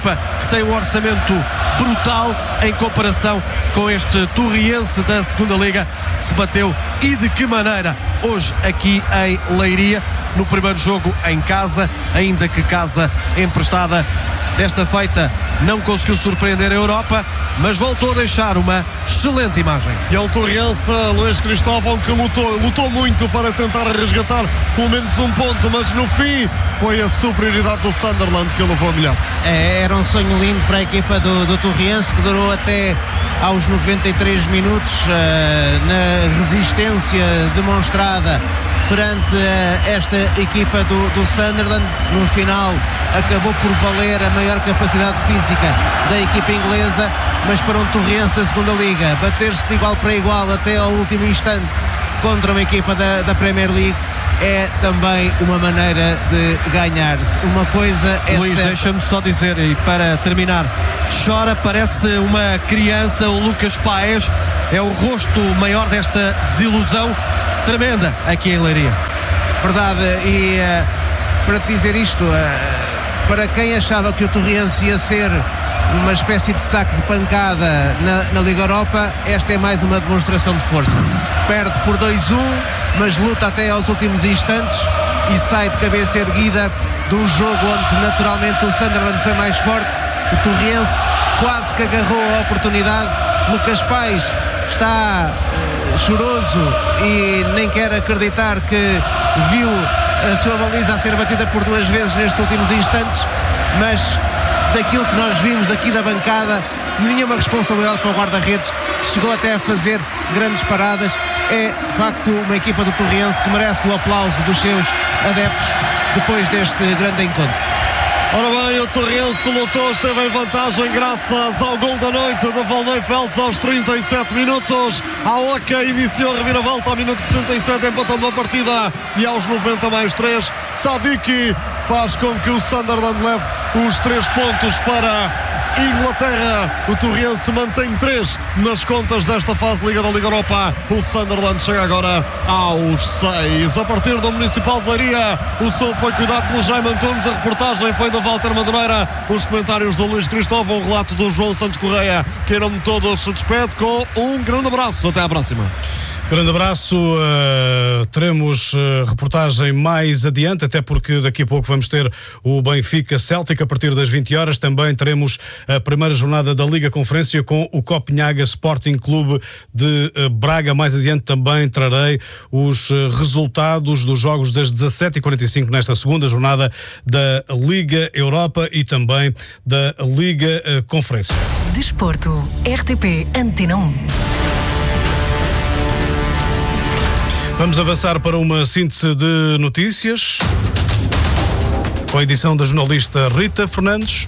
tem um orçamento brutal em comparação com este Torriense da segunda Liga, que se bateu e de que maneira hoje aqui em Leiria, no primeiro jogo em casa, ainda que casa emprestada. Desta feita não conseguiu surpreender a Europa, mas voltou a deixar uma excelente imagem. E é o Torriense, Luís Cristóvão, que lutou, lutou muito para tentar resgatar pelo menos um ponto, mas no fim foi a superioridade do Sunderland que levou a melhor. É, era um sonho lindo para a equipa do, do Torriense, que durou até aos noventa e três minutos, uh, na resistência demonstrada perante uh, esta equipa do, do Sunderland. No final acabou por valer a maior capacidade física da equipa inglesa, mas para um Torriense da segunda Liga bater-se de igual para igual até ao último instante contra uma equipa da, da Premier League é também uma maneira de ganhar-se. Uma coisa é Luís, certa. deixa-me só dizer, e para terminar, chora, parece uma criança, o Lucas Paes, é o rosto maior desta desilusão tremenda aqui em Leiria. Verdade, e uh, para te dizer isto, uh, para quem achava que o Torriense ia ser uma espécie de saco de pancada na, na Liga Europa, esta é mais uma demonstração de força. Perde por dois a um, mas luta até aos últimos instantes e sai de cabeça erguida de um jogo onde naturalmente o Sunderland foi mais forte. O Torriense quase que agarrou a oportunidade. Lucas Paes está uh, choroso e nem quer acreditar que viu a sua baliza a ser batida por duas vezes nestes últimos instantes, mas daquilo que nós vimos aqui da bancada, nenhuma responsabilidade para o guarda-redes, chegou até a fazer grandes paradas. É de facto uma equipa do Torriense que merece o aplauso dos seus adeptos depois deste grande encontro. Ora bem, o Torriense lutou, esteve em vantagem graças ao gol da noite do Van Neufeld aos trinta e sete minutos. A Oca iniciou a reviravolta ao minuto sessenta e sete, empatando a partida, e aos noventa mais três, Sadiki faz com que o Sunderland leve os três pontos para Inglaterra. O Torriense mantém três nas contas desta fase de Liga da Liga Europa. O Sunderland chega agora aos seis. A partir do Municipal de Leiria, o som foi cuidado pelo Jaime Antunes, a reportagem foi do Walter Madureira, os comentários do Luís Cristóvão, o relato do João Santos Correia, que em nome de todos se despede com um grande abraço. Até à próxima. Grande abraço, uh, teremos uh, reportagem mais adiante, até porque daqui a pouco vamos ter o Benfica Celtic a partir das vinte horas. Também teremos a primeira jornada da Liga Conferência com o Copenhaga Sporting Clube de uh, Braga. Mais adiante também trarei os uh, resultados dos jogos das dezassete e quarenta e cinco nesta segunda jornada da Liga Europa e também da Liga uh, Conferência. Desporto, R T P Antena um. Vamos avançar para uma síntese de notícias com a edição da jornalista Rita Fernandes.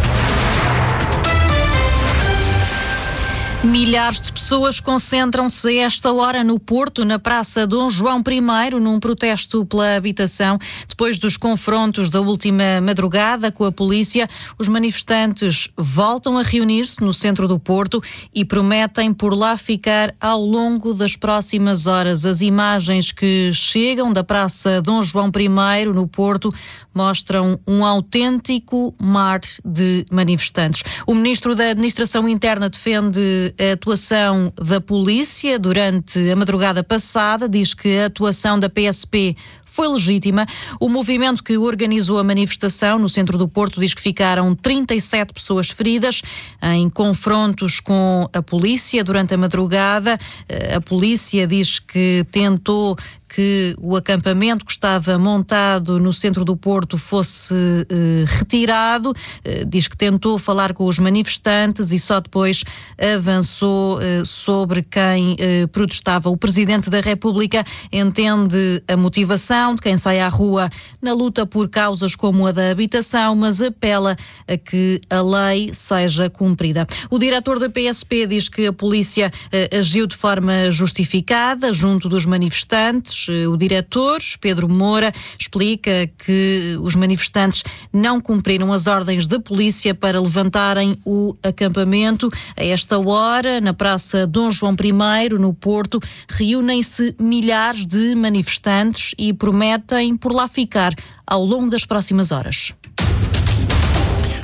Milhares de pessoas concentram-se a esta hora no Porto, na Praça Dom João I, num protesto pela habitação. Depois dos confrontos da última madrugada com a polícia, os manifestantes voltam a reunir-se no centro do Porto e prometem por lá ficar ao longo das próximas horas. As imagens que chegam da Praça Dom João I, no Porto, mostram um autêntico mar de manifestantes. O ministro da Administração Interna defende a atuação da polícia durante a madrugada passada, diz que a atuação da P S P foi legítima. O movimento que organizou a manifestação no centro do Porto diz que ficaram trinta e sete pessoas feridas em confrontos com a polícia durante a madrugada. A polícia diz que tentou que o acampamento que estava montado no centro do Porto fosse eh, retirado. Eh, diz que tentou falar com os manifestantes e só depois avançou eh, sobre quem eh, protestava. O Presidente da República entende a motivação de quem sai à rua na luta por causas como a da habitação, mas apela a que a lei seja cumprida. O diretor da P S P diz que a polícia eh, agiu de forma justificada junto dos manifestantes. O diretor, Pedro Moura, explica que os manifestantes não cumpriram as ordens da polícia para levantarem o acampamento. A esta hora, na Praça Dom João I, no Porto, reúnem-se milhares de manifestantes e prometem por lá ficar ao longo das próximas horas.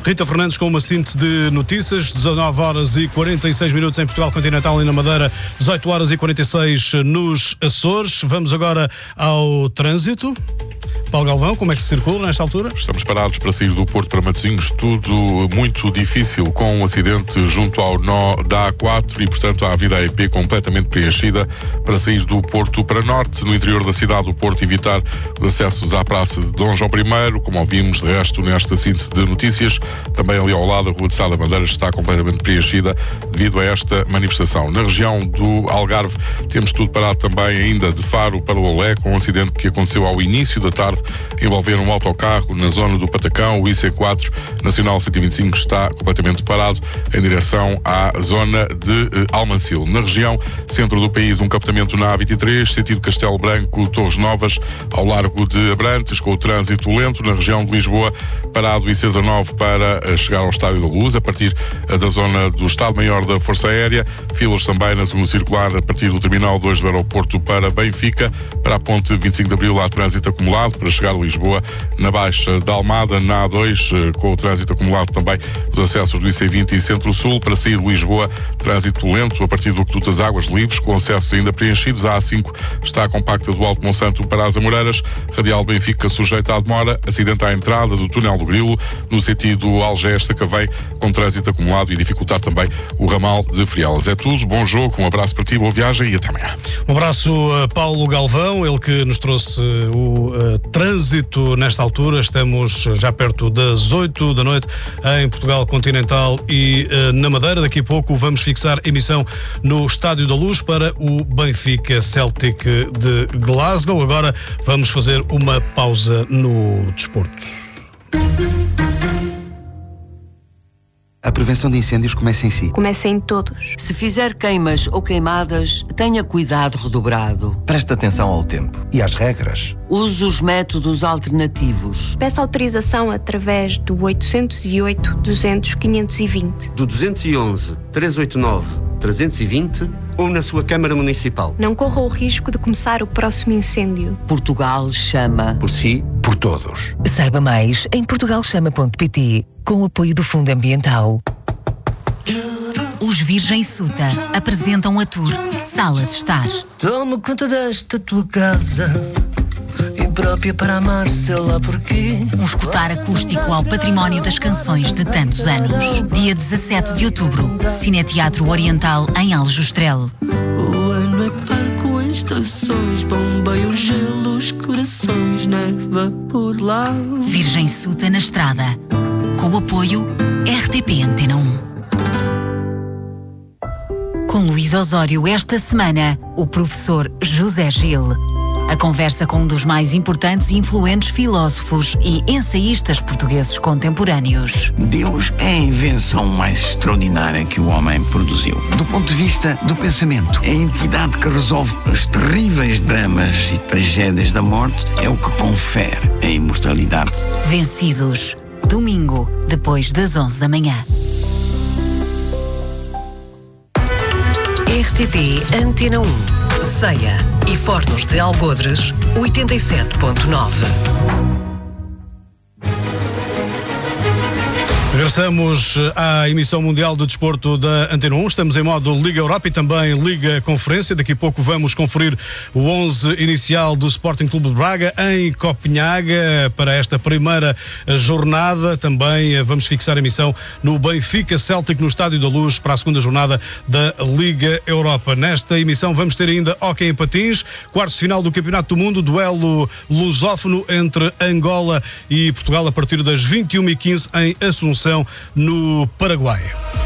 Rita Fernandes com uma síntese de notícias. Dezanove horas e quarenta e seis minutos em Portugal Continental e na Madeira, dezoito horas e quarenta e seis nos Açores. Vamos agora ao trânsito. Paulo Galvão, como é que se circula nesta altura? Estamos parados para sair do Porto para Matosinhos, tudo muito difícil, com um acidente junto ao nó da A quatro e, portanto, a Avenida A E P completamente preenchida para sair do Porto para Norte. No interior da cidade do Porto, evitar os acessos à Praça de Dom João I, como ouvimos de resto nesta síntese de notícias. Também ali ao lado, a Rua de Sá da Bandeira está completamente preenchida devido a esta manifestação. Na região do Algarve, temos tudo parado também ainda de Faro para o Olé, com um acidente que aconteceu ao início da tarde, envolver um autocarro na zona do Patacão. O I C quatro Nacional cento e vinte e cinco está completamente parado em direção à zona de eh, Almancil. Na região centro do país, um captamento na A vinte e três, sentido Castelo Branco, Torres Novas, ao largo de Abrantes, com o trânsito lento. Na região de Lisboa, parado o I C dezanove para eh, chegar ao Estádio da Luz, a partir eh, da zona do Estado-Maior da Força Aérea. Filas também na segunda circular, a partir do Terminal dois do aeroporto para Benfica. Para a ponte vinte e cinco de Abril, há trânsito acumulado para chegar a Lisboa, na Baixa da Almada, na A dois, com o trânsito acumulado também os acessos do I C vinte e Centro-Sul. Para sair de Lisboa, trânsito lento a partir do Aqueduto das Águas Livres, com acessos ainda preenchidos. A A cinco está a compacta do Alto Monsanto para as Amoreiras, Radial Benfica sujeita à demora, acidente à entrada do Túnel do Grilo, no sentido Algés-Sacavém, com trânsito acumulado e dificultar também o ramal de Frielas. É tudo, bom jogo, um abraço para ti, boa viagem e até amanhã. Um abraço a Paulo Galvão, ele que nos trouxe o uh, trânsito nesta altura. Estamos já perto das oito da noite em Portugal Continental e uh, na Madeira. Daqui a pouco vamos fixar emissão no Estádio da Luz para o Benfica Celtic de Glasgow. Agora vamos fazer uma pausa no desporto. A prevenção de incêndios começa em si. Começa em todos. Se fizer queimas ou queimadas, tenha cuidado redobrado. Preste atenção ao tempo e às regras. Use os métodos alternativos. Peça autorização através do oitocentos e oito, duzentos, quinhentos e vinte. Do duzentos e onze, trezentos e oitenta e nove, trezentos e vinte ou na sua Câmara Municipal. Não corra o risco de começar o próximo incêndio. Portugal chama. Por si, por todos. Saiba mais em portugal chama ponto pt, com o apoio do Fundo Ambiental. Os Virgem Suta apresentam a tour Sala de Estar. Toma conta desta tua casa, imprópria para amar, sei lá porquê. Um escutar acústico ao património das canções de tantos anos. Dia dezassete de outubro, Cineteatro Oriental em Aljustrel. O ano é par com estações, bombeia o gelo, os corações, neva por lá. Virgem Suta na estrada. Com o apoio R T P Antena um. Com Luís Osório esta semana, o professor José Gil. A conversa com um dos mais importantes e influentes filósofos e ensaístas portugueses contemporâneos. Deus é a invenção mais extraordinária que o homem produziu. Do ponto de vista do pensamento, a entidade que resolve os terríveis dramas e tragédias da morte é o que confere a imortalidade. Vencidos. Domingo, depois das onze da manhã. R T P Antena um. Ceia e Fornos de Algodres, oitenta e sete ponto nove. Regressamos à emissão mundial do desporto da Antena um. Estamos em modo Liga Europa e também Liga Conferência. Daqui a pouco vamos conferir o onze inicial do Sporting Clube de Braga em Copenhaga para esta primeira jornada. Também vamos fixar a emissão no Benfica Celtic no Estádio da Luz para a segunda jornada da Liga Europa. Nesta emissão vamos ter ainda hóquei em patins, quartos de final do Campeonato do Mundo, duelo lusófono entre Angola e Portugal a partir das vinte e uma e quinze em Assunção, no Paraguai.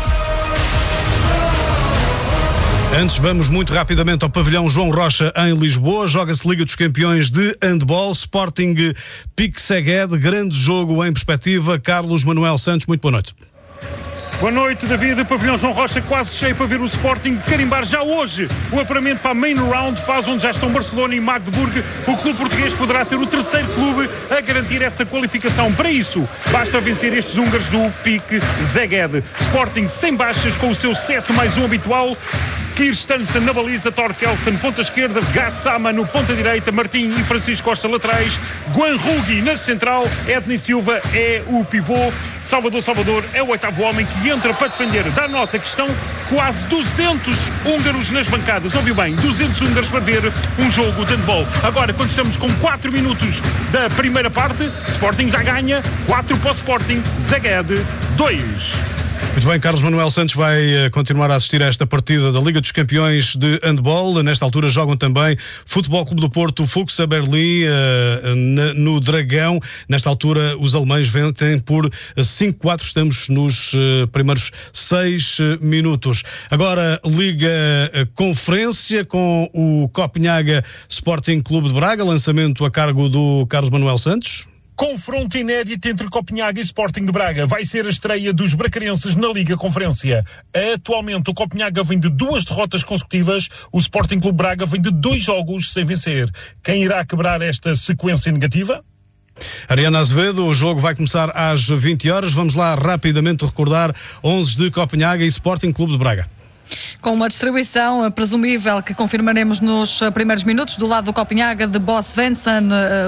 Antes, vamos muito rapidamente ao pavilhão João Rocha em Lisboa. Joga-se Liga dos Campeões de Handball, Sporting Pique Seged, grande jogo em perspectiva. Carlos Manuel Santos, muito boa noite. Boa noite, David. O pavilhão João Rocha quase cheio para ver o Sporting carimbar já hoje o apuramento para a Main Round, fase onde já estão Barcelona e Magdeburg. O clube português poderá ser o terceiro clube a garantir essa qualificação. Para isso, basta vencer estes húngaros do Pique Szeged. Sporting sem baixas, com o seu sete mais um habitual. Kirstensen na baliza, Torkelsen ponta esquerda, Gassama no ponta direita, Martim e Francisco Costa laterais, Guanrugi na central, Edney Silva é o pivô, Salvador Salvador é o oitavo homem que entra para defender. Dá nota que estão quase duzentos húngaros nas bancadas. Ouviu bem, duzentos húngaros para ver um jogo de handball. Agora, quando estamos com quatro minutos da primeira parte, Sporting já ganha, quatro para o Sporting, Zagreb dois. Muito bem, Carlos Manuel Santos vai continuar a assistir a esta partida da Liga dos Campeões de Handball. Nesta altura jogam também Futebol Clube do Porto, Fuxa Berlim, uh, no Dragão. Nesta altura os alemães vencem por cinco a quatro. Estamos nos uh, primeiros seis uh, minutos. Agora Liga uh, Conferência com o Copenhaga Sporting Clube de Braga. Lançamento a cargo do Carlos Manuel Santos. Confronto inédito entre Copenhaga e Sporting de Braga. Vai ser a estreia dos bracarenses na Liga Conferência. Atualmente o Copenhaga vem de duas derrotas consecutivas, o Sporting Clube Braga vem de dois jogos sem vencer. Quem irá quebrar esta sequência negativa? Ariana Azevedo, o jogo vai começar às vinte horas. Vamos lá rapidamente recordar onze de Copenhaga e Sporting Clube de Braga. Com uma distribuição presumível que confirmaremos nos primeiros minutos, do lado do Copenhaga, de Boss Svensson,